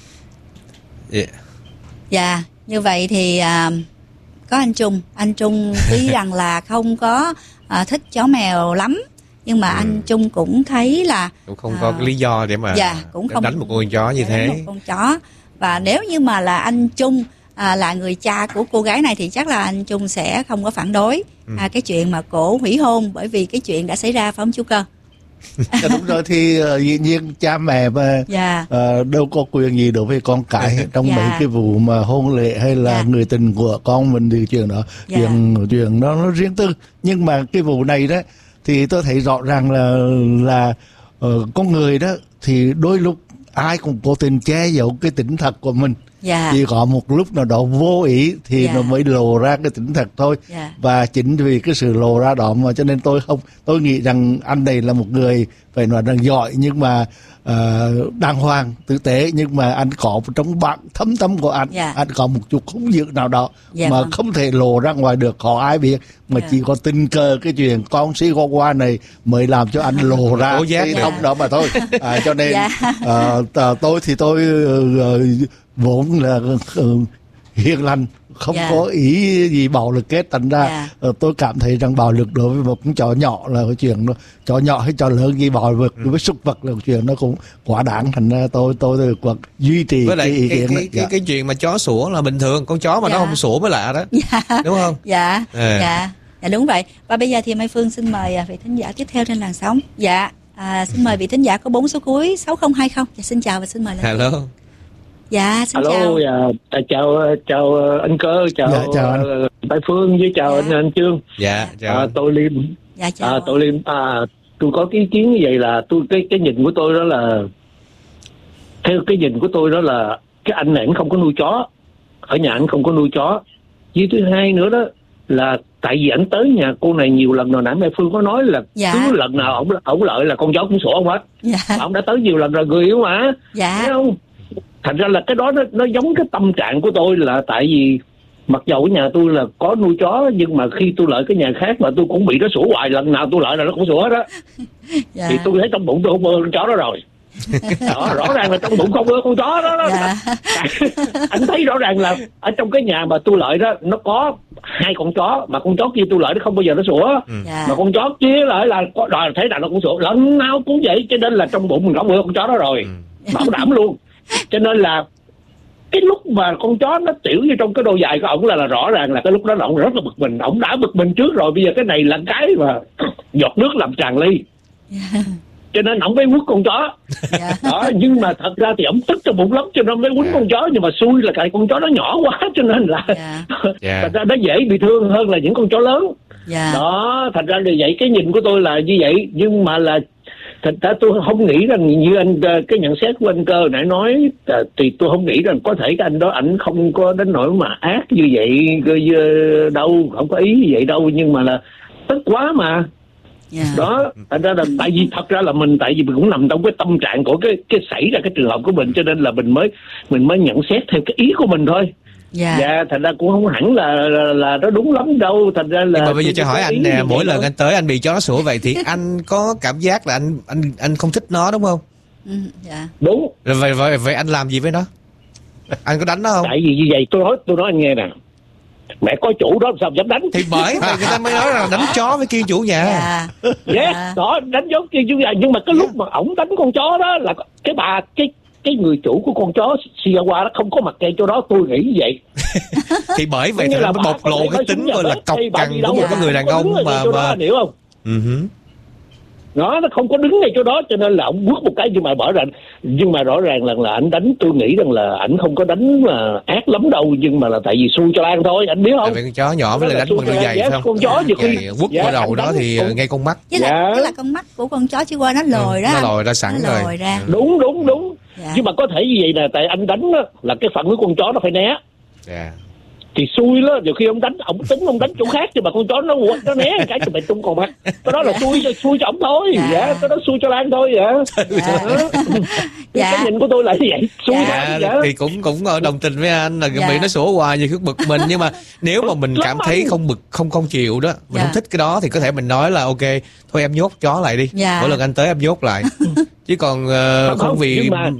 Dạ. Dạ, như vậy thì à, có anh Trung, anh Trung ý rằng là không có à, thích chó mèo lắm. nhưng mà ừ. anh Trung cũng thấy là cũng không có uh, lý do để mà dạ, cũng không đánh một con chó như thế. Một con chó. Và nếu như mà là anh Trung à, là người cha của cô gái này thì chắc là anh Trung sẽ không có phản đối ừ. à, cái chuyện mà cổ hủy hôn, bởi vì cái chuyện đã xảy ra, phải không chú Cơ? Đúng rồi, thì uh, dĩ nhiên cha mẹ mà yeah. uh, đâu có quyền gì đối với con cái trong yeah. mấy cái vụ mà hôn lễ hay là yeah. người tình của con mình thì chuyện đó yeah. chuyện chuyện đó nó riêng tư. Nhưng mà cái vụ này đó thì tôi thấy rõ ràng là là uh, con người đó thì đôi lúc ai cũng cố tình che giấu cái tính thật của mình. Yeah. Chỉ có một lúc nào đó vô ý thì yeah. nó mới lộ ra cái tính thật thôi. Yeah. Và chính vì cái sự lộ ra đó mà cho nên tôi không tôi nghĩ rằng anh này là một người phải nói rằng giỏi, nhưng mà uh, đàng hoàng, tử tế, nhưng mà anh có trong bản thâm tâm của anh, yeah. anh có một chút hung dữ nào đó yeah. mà không thể lộ ra ngoài được, có ai biết, mà yeah. chỉ có tình cờ cái chuyện con si qua qua này mới làm cho anh lộ ra cái thông yeah. đó mà thôi. À, cho nên yeah. uh, tôi thì tôi uh, vốn là uh, hiền lành, không yeah. có ý gì bạo lực kết, thành ra yeah. uh, tôi cảm thấy rằng bạo lực đối với một con chó nhỏ là cái chuyện nó chó nhỏ hay chó lớn gì bạo lực đối với súc vật là cái chuyện nó cũng quá đáng, thành ra tôi tôi tôi còn duy trì với lại cái ý cái, kiến cái, cái, dạ. cái chuyện mà chó sủa là bình thường, con chó mà yeah. nó không sủa mới lạ đó, yeah. đúng không? Dạ à. dạ dạ đúng vậy. Và bây giờ thì Mai Phương xin mời vị thính giả tiếp theo trên làn sóng. Dạ à, xin mời vị thính giả có bốn số cuối sáu không hai không. Dạ, xin chào và xin mời lên. Hello. Dạ, xin Hello, chào. dạ, chào chào anh Cơ, chào dạ, chào anh Mai Phương với chào dạ. anh anh Trương. Dạ, chào. À, tôi Liêm. Dạ, chào. À, tôi Liêm. À, tôi có cái ý kiến như vậy là tôi cái cái nhìn của tôi đó là theo cái nhìn của tôi đó là cái anh này không có nuôi chó, ở nhà anh không có nuôi chó. Với thứ hai nữa đó là tại vì anh tới nhà cô này nhiều lần rồi, nãy Mai Phương có nói là dạ. cứ lần nào ổng ổng lợi là con chó cũng sủa ông hết. Dạ. Ông đã tới nhiều lần rồi, người yêu mà. Dạ. Thấy không? Thành ra là cái đó nó, nó giống cái tâm trạng của tôi, là tại vì mặc dầu ở nhà tôi là có nuôi chó, nhưng mà khi tôi lợi cái nhà khác mà tôi cũng bị nó sủa hoài, lần nào tôi lợi là nó cũng sủa đó. Dạ. Thì tôi thấy trong bụng tôi không ưa con chó đó rồi. Đó, rõ ràng là trong bụng không ưa con chó đó, đó. Dạ. Anh thấy rõ ràng là ở trong cái nhà mà tôi lợi đó nó có hai con chó, mà con chó kia tôi lợi nó không bao giờ nó sủa. Dạ. Mà con chó kia lợi là rồi thấy là nó cũng sủa, lần nào cũng vậy, cho nên là trong bụng mình không ưa con chó đó rồi. Bảo đảm luôn. Cho nên là cái lúc mà con chó nó tiểu vô trong cái đôi giày của ổng là, là rõ ràng là cái lúc đó là ổng rất là bực mình, ổng đã bực mình trước rồi, bây giờ cái này là cái mà giọt nước làm tràn ly. Yeah. Cho nên ổng mới quýnh con chó. Yeah. Đó, nhưng mà thật ra thì ổng tức trong bụng lắm cho nên mới quýnh yeah. con chó, nhưng mà xui là cái con chó nó nhỏ quá cho nên là yeah. Yeah. thật ra nó dễ bị thương hơn là những con chó lớn. Yeah. Đó, thành ra là vậy, cái nhìn của tôi là như vậy, nhưng mà là thật ra tôi không nghĩ rằng như anh cái nhận xét của anh Cơ nãy nói, thì tôi không nghĩ rằng có thể cái anh đó ảnh không có đến nỗi mà ác như vậy đâu, không có ý như vậy đâu, nhưng mà là tức quá mà. Yeah. Đó, thành ra là tại vì thật ra là mình tại vì mình cũng nằm trong cái tâm trạng của cái cái xảy ra cái trường hợp của mình, cho nên là mình mới mình mới nhận xét theo cái ý của mình thôi. Dạ, yeah, thành ra cũng không hẳn là, là là nó đúng lắm đâu, thành ra là. Nhưng mà bây giờ cho hỏi anh nè, mỗi lần đâu. Anh tới anh bị chó sủa vậy thì anh có cảm giác là anh anh anh không thích nó đúng không? Ừ, dạ. Đúng. Rồi vậy, vậy vậy anh làm gì với nó? Anh có đánh nó không? Tại vì như vậy tôi nói tôi nói anh nghe nè, mẹ có chủ đó sao dám đánh? Thì bởi vậy người ta mới nói là đánh chó với kiêng chủ nhà. Dạ. Yeah, yeah. Đó, đánh chó kiêng chủ nhà, nhưng mà cái lúc mà ổng đánh con chó đó là cái bà cái cái người chủ của con chó Chihuahua nó không có mặt cây chỗ đó, tôi nghĩ như vậy. Thì bởi vậy thì nó bộc lộ cái tính gọi là cọc cằn của một cái người đàn ông mà mà hiểu không? Uh-huh. Nó nó không có đứng ngay chỗ đó, cho nên là ông bước một cái, nhưng mà bỏ ra nhưng mà rõ ràng là là anh đánh, tôi nghĩ rằng là ảnh không có đánh mà ác lắm đâu, nhưng mà là tại vì xui cho Lan thôi, anh biết không? Tại vì con chó nhỏ với lại đánh bằng đôi giày phải không? Con chó nhiều khi quất vào đầu đó thì con... ngay con mắt. Với là, dạ. là con mắt của con chó chỉ qua nó lồi đó. Nó lồi ra sẵn nó rồi. Lồi ra. Đúng đúng đúng. Dạ. Nhưng mà có thể như vậy là tại anh đánh đó, là cái phản ứng con chó nó phải né. Dạ. Thì xui đó, nhiều khi ông đánh, ông tính ông đánh chỗ khác, nhưng mà con chó nó nó né cái thì mày tung còn mắt. Cái đó là dạ. xui cho xui cho ông thôi, dạ. dạ, cái đó xui cho Lan thôi vậy. Dạ. Dạ. Cái nhìn của tôi là như vậy, xui dạ. thôi. Dạ. Thì cũng cũng đồng tình với anh là dạ. bị nó sủa hoài nhiều khi bực mình, nhưng mà nếu mà mình cảm thấy không bực, không không chịu đó, mình dạ. không thích cái đó thì có thể mình nói là ok, thôi em nhốt chó lại đi. Dạ. Mỗi lần anh tới em nhốt lại. Chứ còn uh, không, không vì mà...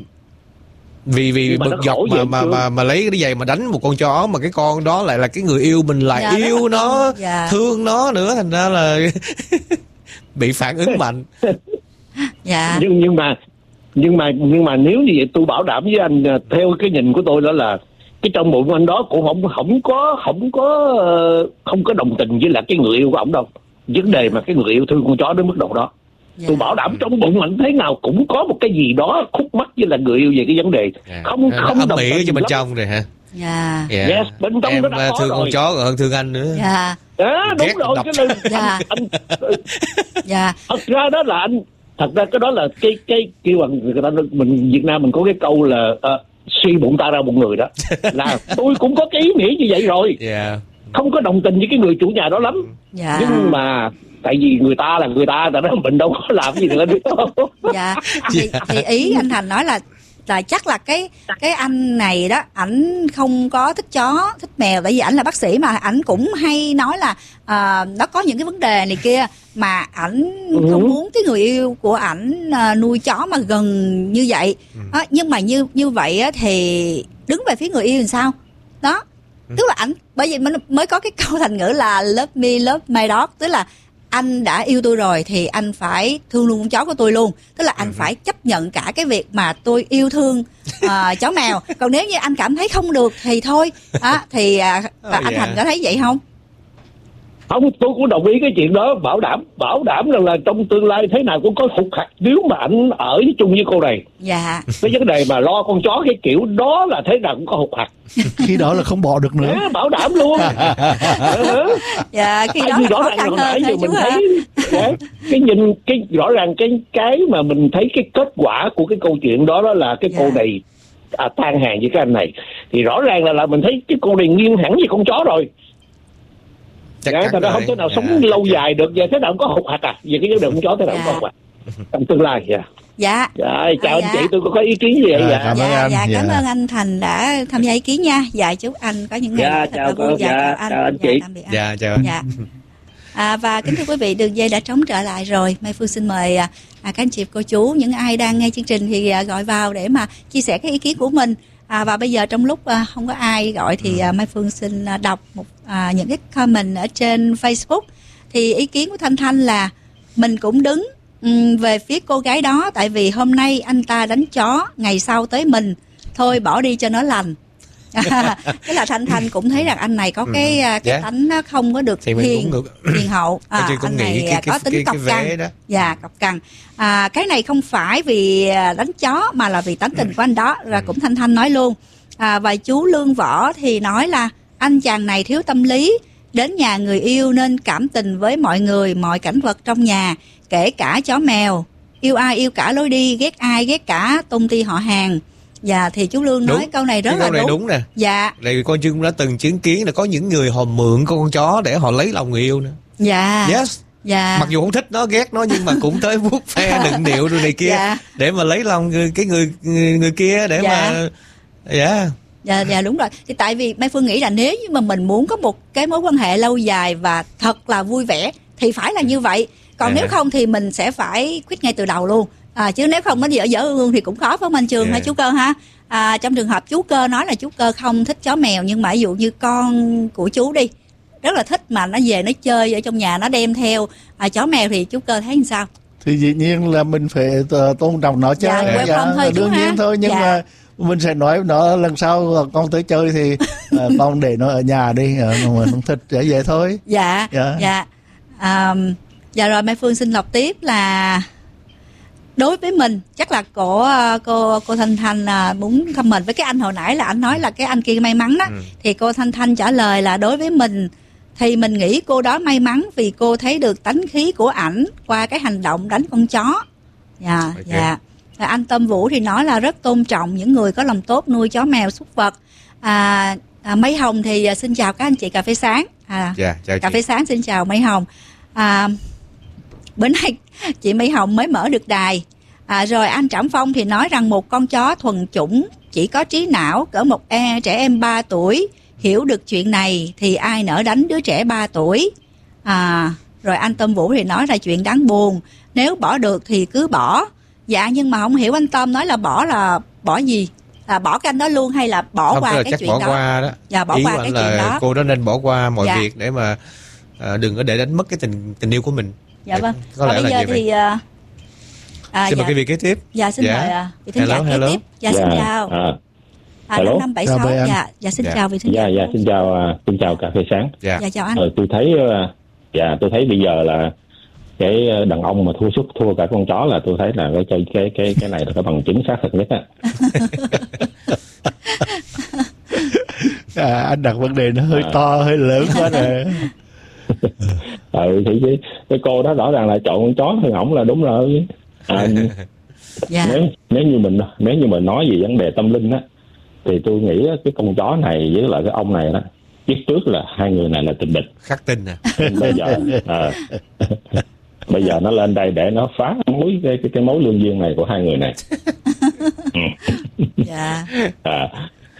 vì vì bực dọc mà mà, mà mà lấy cái giày mà đánh một con chó, mà cái con đó lại là cái người yêu mình, lại dạ, yêu nó, dạ. thương nó nữa, thành ra là bị phản ứng mạnh. Dạ. Nhưng nhưng mà nhưng mà nhưng mà nếu như vậy tôi bảo đảm với anh, theo cái nhìn của tôi đó là cái trong bụng anh đó cũng không không có không có không có đồng tình với lại cái người yêu của ổng đâu. Vấn đề mà cái người yêu thương con chó đến mức độ đó. Yeah. Tôi bảo đảm trong bụng anh thế nào cũng có một cái gì đó khúc mắc với là người yêu về cái vấn đề. Yeah. Không nó không đồng tình cho bên trong rồi hả? Dạ. Yeah. Yes, bên trong em nó đã thương có con rồi. chó còn hơn thương anh nữa. Dạ. Đó, đúng ghét rồi. Cái này, dạ. anh, dạ. Thật ra đó là anh, thật ra cái đó là cái cái kêu bằng người ta, mình Việt Nam mình có cái câu là uh, suy bụng ta ra bụng người đó. Là tôi cũng có cái ý nghĩ như vậy rồi. Yeah. Không có đồng tình với cái người chủ nhà đó lắm. Dạ. Nhưng mà tại vì người ta là người ta, tại đó mình đâu có làm gì được đâu. Dạ. Thì, thì ý anh Thành nói là là chắc là cái cái anh này đó, ảnh không có thích chó thích mèo, tại vì ảnh là bác sĩ mà ảnh cũng hay nói là uh, nó có những cái vấn đề này kia mà ảnh ừ. không muốn cái người yêu của ảnh uh, nuôi chó mà gần như vậy. ừ. uh, nhưng mà như như vậy á, thì đứng về phía người yêu làm sao đó. ừ. Tức là ảnh, bởi vì mới mới có cái câu thành ngữ là love me love my dog, tức là anh đã yêu tôi rồi thì anh phải thương luôn con chó của tôi luôn. Tức là anh ừ. phải chấp nhận cả cái việc mà tôi yêu thương uh, chó mèo. Còn nếu như anh cảm thấy không được thì thôi. À, thì uh, oh, anh yeah. Thành có thấy vậy không? Không, tôi cũng đồng ý cái chuyện đó. Bảo đảm Bảo đảm rằng là trong tương lai thế nào cũng có hụt hạt nếu mà anh ở với chung với cô này. Dạ. Cái vấn đề mà lo con chó cái kiểu đó là thế nào cũng có hụt hạt. Khi đó là không bỏ được nữa. À, bảo đảm luôn. Dạ, khi đó là khó khăn hơn thôi chú hả? Cái, cái nhìn cái rõ ràng cái cái mà mình thấy cái kết quả của cái câu chuyện đó đó là cái yeah. cô này à, tan hàng với cái anh này, thì rõ ràng là là mình thấy cái cô này nghiêng hẳn với con chó rồi. Chắc dạ, chắn nó không thể nào sống yeah, lâu dài được, vậy thế nào cũng có hụt hạt à, về cái vấn đề con chó thế nào cũng yeah. có hụt hạt trong tương lai. Dạ. Dạ. Dạ, chào à, anh dạ. chị, tôi có, có ý kiến gì vậy? Dạ, dạ. Dạ, anh. dạ, cảm dạ. ơn anh Thành đã tham gia ý kiến nha. Dạ, chúc anh có những ngày dạ, thật chào là vui. Dạ, dạ, chào anh, chào anh chị. Dạ, tạm biệt anh. Dạ, chào anh. Dạ. À, và kính thưa quý vị, đường dây đã trống trở lại rồi. Mai Phương xin mời à, các anh chị cô chú, những ai đang nghe chương trình thì à, gọi vào để mà chia sẻ cái ý kiến của mình. À, và bây giờ trong lúc à, không có ai gọi thì à, Mai Phương xin à, đọc một à, những cái comment ở trên Facebook. Thì ý kiến của Thanh Thanh là mình cũng đứng um, về phía cô gái đó, tại vì hôm nay anh ta đánh chó, ngày sau tới mình, thôi bỏ đi cho nó lành. Thế là Thanh Thanh cũng thấy rằng anh này có cái ừ. cái yeah. tánh nó không có được hiền hiền hậu. À, anh này cái, có cái, tính cái, cọc cằn. Dạ, cọc cằn. À, cái này không phải vì đánh chó mà là vì tánh tình của anh đó. Rồi cũng Thanh Thanh nói luôn. À, và chú Lương Võ thì nói là anh chàng này thiếu tâm lý, đến nhà người yêu nên cảm tình với mọi người, mọi cảnh vật trong nhà, kể cả chó mèo. Yêu ai yêu cả lối đi, ghét ai ghét cả tôn ti họ hàng. Dạ, thì chú Lương nói đúng. câu này rất cái là câu này đúng. đúng nè. Dạ. Đây con Trương đã từng chứng kiến là có những người họ mượn con chó để họ lấy lòng người yêu nữa. Dạ. Yes. Dạ. Mặc dù không thích nó, ghét nó, nhưng mà cũng tới vuốt ve đựng điệu rồi này kia dạ. để mà lấy lòng người, cái người người, người kia để dạ. mà dạ. Dạ, dạ đúng rồi. Thì tại vì Mai Phương nghĩ là nếu như mà mình muốn có một cái mối quan hệ lâu dài và thật là vui vẻ thì phải là như vậy. Còn à. nếu không thì mình sẽ phải quit ngay từ đầu luôn. À, chứ nếu không nó dở dở ương thì cũng khó, phải không anh Trường yeah. hay chú Cơ ha? À, trong trường hợp chú Cơ nói là chú Cơ không thích chó mèo, nhưng mà ví dụ như con của chú đi rất là thích mà nó về nó chơi ở trong nhà, nó đem theo à, chó mèo thì chú Cơ thấy như sao? Thì dĩ nhiên là mình phải tôn trọng nó chứ. Dạ, dạ, dạ, thôi, đương nhiên ha? thôi nhưng dạ. mà mình sẽ nói nó lần sau con tới chơi thì uh, con để nó ở nhà đi, uh, mà không thích để vậy thôi. Dạ, dạ, dạ. À, dạ rồi Mai Phương xin lọc tiếp là đối với mình chắc là cô cô cô Thanh Thanh là muốn comment với cái anh hồi nãy là anh nói là cái anh kia may mắn đó. ừ. Thì cô Thanh Thanh trả lời là đối với mình thì mình nghĩ cô đó may mắn vì cô thấy được tánh khí của ảnh qua cái hành động đánh con chó. Dạ, okay. dạ. Và anh Tâm Vũ thì nói là rất tôn trọng những người có lòng tốt nuôi chó mèo súc vật. À, à, Mấy Hồng thì xin chào các anh chị cà phê sáng. À, yeah, chào cà chị. Phê sáng xin chào Mấy Hồng. À, bữa nay chị Mỹ Hồng mới mở được đài. À, rồi anh Trạm Phong thì nói rằng một con chó thuần chủng chỉ có trí não cỡ một e, trẻ em ba tuổi hiểu được chuyện này thì ai nỡ đánh đứa trẻ ba tuổi. À, rồi anh Tâm Vũ thì nói là chuyện đáng buồn, nếu bỏ được thì cứ bỏ. Dạ nhưng mà không hiểu anh Tâm nói là bỏ là bỏ gì? Là bỏ cái anh đó luôn hay là bỏ không, qua cái chắc chuyện bỏ đó? Qua đó. Dạ bỏ ý qua cái là chuyện đó. Cô đó nên bỏ qua mọi dạ. việc để mà à, đừng có để đánh mất cái tình tình yêu của mình. Dạ vâng. Có lẽ bây là giờ như vậy. thì à, à, xin dạ. mời quý vị kế tiếp. Dạ xin Dạ. mời à, vị thính Hello, giả kế hello. tiếp. Dạ xin chào. À, À, hello. năm năm bảy sáu. Dạ, dạ xin Dạ. chào vị thính dạ giả. dạ xin chào à, xin chào cà phê sáng. Dạ. Dạ chào anh. Ờ, tôi thấy à, dạ tôi thấy bây giờ là cái đàn ông mà thua suất thua cả con chó là tôi thấy là cái cái cái cái, cái này là cái bằng chứng xác thực nhất á. À, anh đặt vấn đề nó hơi à. to hơi lớn quá nè. Ừ thì cái, cái cô đó rõ ràng là chọn con chó thì ổng là đúng rồi. À, dạ. nếu nếu như mình nếu như mình nói về vấn đề tâm linh á thì tôi nghĩ cái con chó này với lại cái ông này đó biết trước là hai người này là tình địch. Khắc tinh à. Bây giờ à, bây giờ nó lên đây để nó phá mối cái cái, cái mối lương duyên này của hai người này. Ừ. Dạ. À,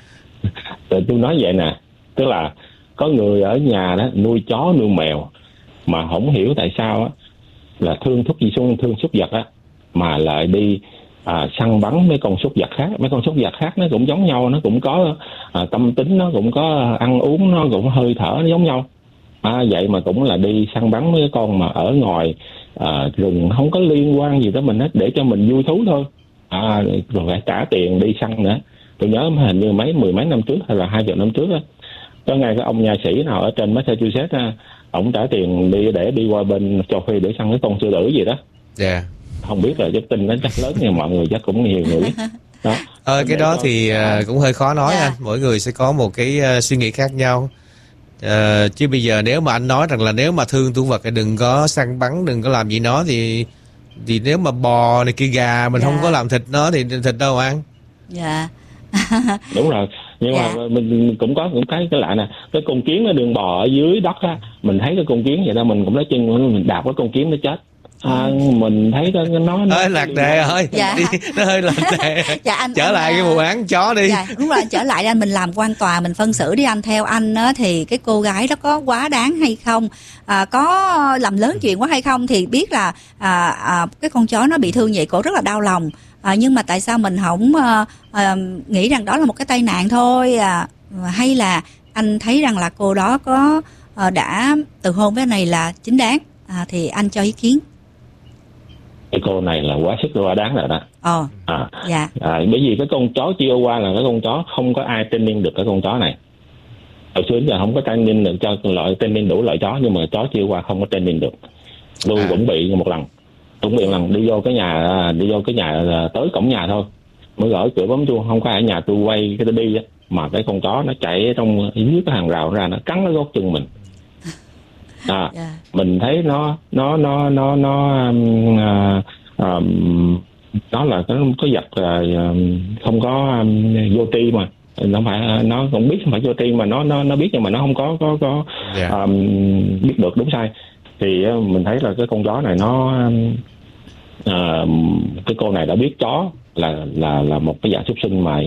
tôi nói vậy nè, tức là có người ở nhà đó nuôi chó nuôi mèo mà không hiểu tại sao á là thương thúc gì xuân thương súc vật á mà lại đi à, săn bắn mấy con súc vật khác. Mấy con súc vật khác nó cũng giống nhau, nó cũng có à, tâm tính, nó cũng có ăn uống, nó cũng hơi thở nó giống nhau. À, vậy mà cũng là đi săn bắn mấy con mà ở ngoài à, rừng không có liên quan gì tới mình hết để cho mình vui thú thôi. À, rồi phải trả tiền đi săn nữa. Tôi nhớ hình như mấy mười mấy năm trước hay là hai chục năm trước á, có ngay cái ông nha sĩ nào ở trên Massachusetts á, ổng trả tiền đi để đi qua bên châu Phi để săn cái con sư tử gì đó. Dạ. Yeah. Không biết là cái tin nó chắc lớn nhưng mọi người chắc cũng nhiều người biết. Đó. Ờ, cái đó thì uh, cũng hơi khó nói. Yeah. Anh mỗi người sẽ có một cái uh, suy nghĩ khác nhau. Uh, chứ bây giờ nếu mà anh nói rằng là nếu mà thương thú vật thì đừng có săn bắn, đừng có làm gì nó thì thì nếu mà bò này kia gà mình yeah. không có làm thịt nó thì thịt đâu mà ăn. Dạ. Đúng rồi, nhưng dạ. mà mình cũng có cũng cái cái lạ nè, cái con kiến nó đường bò ở dưới đất á, mình thấy cái con kiến vậy đó mình cũng lấy chân mình đạp cái con kiến nó chết. À, mình thấy cái nó nó hơi lạc đề thôi. Dạ. Đi, nó hơi lạc đề. Dạ, anh, trở anh, lại cái vụ án chó đi. Dạ, đúng rồi, trở lại anh, mình làm quan tòa mình phân xử đi anh. Theo anh á, thì cái cô gái đó có quá đáng hay không, à, có làm lớn chuyện quá hay không, thì biết là à, à, cái con chó nó bị thương vậy cổ rất là đau lòng. À, nhưng mà tại sao mình không à, à, nghĩ rằng đó là một cái tai nạn thôi, à, hay là anh thấy rằng là cô đó có à, đã từ hôn với này là chính đáng, à, thì anh cho ý kiến. Cái cô này là quá sức quá đáng rồi đó. Ồ. À, dạ. À, bởi vì cái con chó Chihuahua là cái con chó không có ai training được cái con chó này. Hồi xưa giờ không có training được cho loại training đủ loại chó, nhưng mà chó Chihuahua không có training được. Tôi à. cũng bị một lần. Cũng bị một lần đi vô cái nhà đi vô cái nhà tới cổng nhà thôi. Mới gõ cửa bấm chuông, không có ở nhà tôi quay cái tôi đi á, mà cái con chó nó chạy trong dưới cái hàng rào ra nó cắn cái gót chân mình. À, yeah. Mình thấy nó nó nó nó nó um, uh, um, nó là cái cái vật uh, không có um, vô tri mà nó phải nó cũng biết không phải vô tri mà nó nó nó biết nhưng mà nó không có có có yeah. um, biết được đúng sai thì uh, mình thấy là cái con chó này nó um, uh, cái cô này đã biết chó là là là một cái dạng súc sinh mà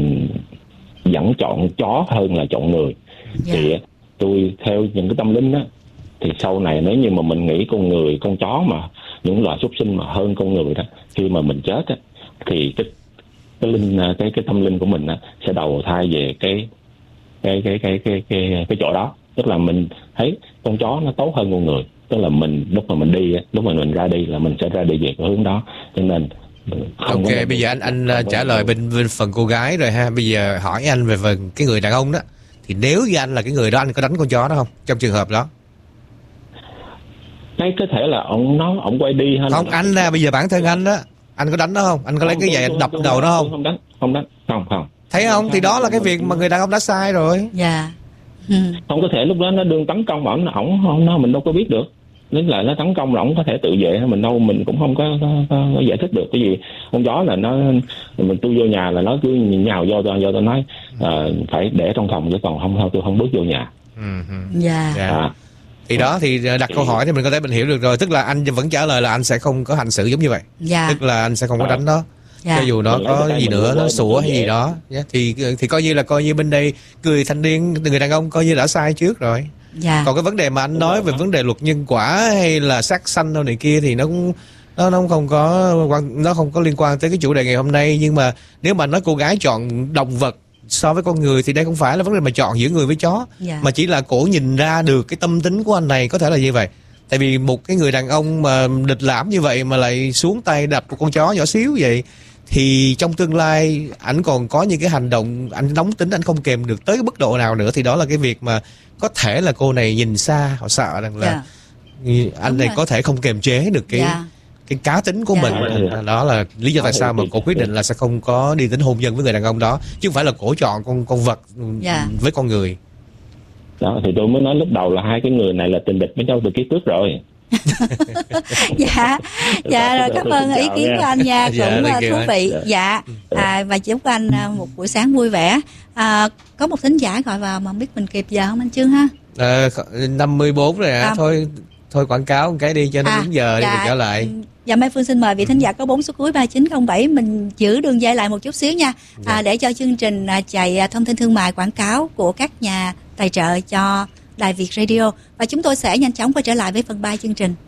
vẫn chọn chó hơn là chọn người. Yeah. Thì uh, tôi theo những cái tâm linh đó thì sau này nếu như mà mình nghĩ con người con chó mà những loài súc sinh mà hơn con người đó, khi mà mình chết á thì cái cái linh cái cái tâm linh của mình á sẽ đầu thai về cái cái cái cái cái cái cái chỗ đó, tức là mình thấy con chó nó tốt hơn con người, tức là mình lúc mà mình đi lúc mà mình ra đi là mình sẽ ra đi về cái hướng đó, cho nên không. Ok, bây giờ anh anh trả lời bên bên phần cô gái rồi ha. Bây giờ hỏi anh về phần cái người đàn ông đó, thì nếu như anh là cái người đó, anh có đánh con chó đó không trong trường hợp đó? Cái có thể là ông nó ông quay đi hay không là... anh ra bây giờ bản thân anh đó, anh có đánh nó không? Anh có không, lấy cái giày đập tôi, đầu nó không? Không đánh, không đánh, không không. Thấy không? không thì đó là cái việc mà người đàn ông đã sai rồi. Dạ. Không có thể lúc đó nó đương tấn công mà ổng ổng nó mình đâu có biết được. Nếu là nó tấn công là ổng có thể tự vệ, mình đâu mình cũng không có, có, có, có giải thích được cái gì. Con chó là nó mình tôi vô nhà là nó cứ nhào vô tôi vô tôi nói uh, phải để trong phòng chứ còn không thôi tôi không bước vô nhà. Dạ. Yeah. À, thì đó thì đặt thì... câu hỏi thì mình có thể mình hiểu được rồi, tức là anh vẫn trả lời là anh sẽ không có hành xử giống như vậy. Dạ. Tức là anh sẽ không có đánh nó. Dạ. Cho dù nó có gì nữa nó sủa hay gì đó thì thì coi như là coi như bên đây người thanh niên người đàn ông coi như đã sai trước rồi. Dạ. Còn cái vấn đề mà anh nói về vấn đề luật nhân quả hay là sát sanh đâu này kia thì nó cũng nó nó không có nó không có liên quan tới cái chủ đề ngày hôm nay. Nhưng mà nếu mà nói cô gái chọn động vật so với con người thì đây không phải là vấn đề mà chọn giữa người với chó. Yeah. Mà chỉ là cổ nhìn ra được cái tâm tính của anh này có thể là như vậy. Tại vì một cái người đàn ông mà địch lãm như vậy mà lại xuống tay đập một con chó nhỏ xíu vậy, thì trong tương lai ảnh còn có những cái hành động anh nóng tính, anh không kèm được tới cái mức độ nào nữa, thì đó là cái việc mà có thể là cô này nhìn xa, họ sợ rằng là yeah. anh Đúng này rồi. có thể không kềm chế được cái yeah. cái cá tính của yeah. mình. Đó là lý do tại sao mà cô quyết định là sẽ không có đi đến hôn nhân với người đàn ông đó, chứ không phải là cổ chọn con con vật yeah. với con người. Đó thì tôi mới nói lúc đầu là hai cái người này là tình địch với nhau từ kiếp trước rồi. Dạ, dạ rồi, cảm ơn ý kiến của anh nha, cũng dạ, thú vị. Dạ, à, và chúc anh một buổi sáng vui vẻ. À, có một thính giả gọi vào mà không biết mình kịp giờ không anh Trương ha? À, năm mươi bốn rồi à, thôi thôi quảng cáo một cái đi cho nó à, đúng giờ dạ, đi mình trở lại. Dạ Mai Phương xin mời vị thính giả có bốn số cuối ba chín không bảy, mình giữ đường dây lại một chút xíu nha, dạ. à, để cho chương trình à, chạy thông tin thương mại quảng cáo của các nhà tài trợ cho Đài Việt Radio, và chúng tôi sẽ nhanh chóng quay trở lại với phần ba chương trình.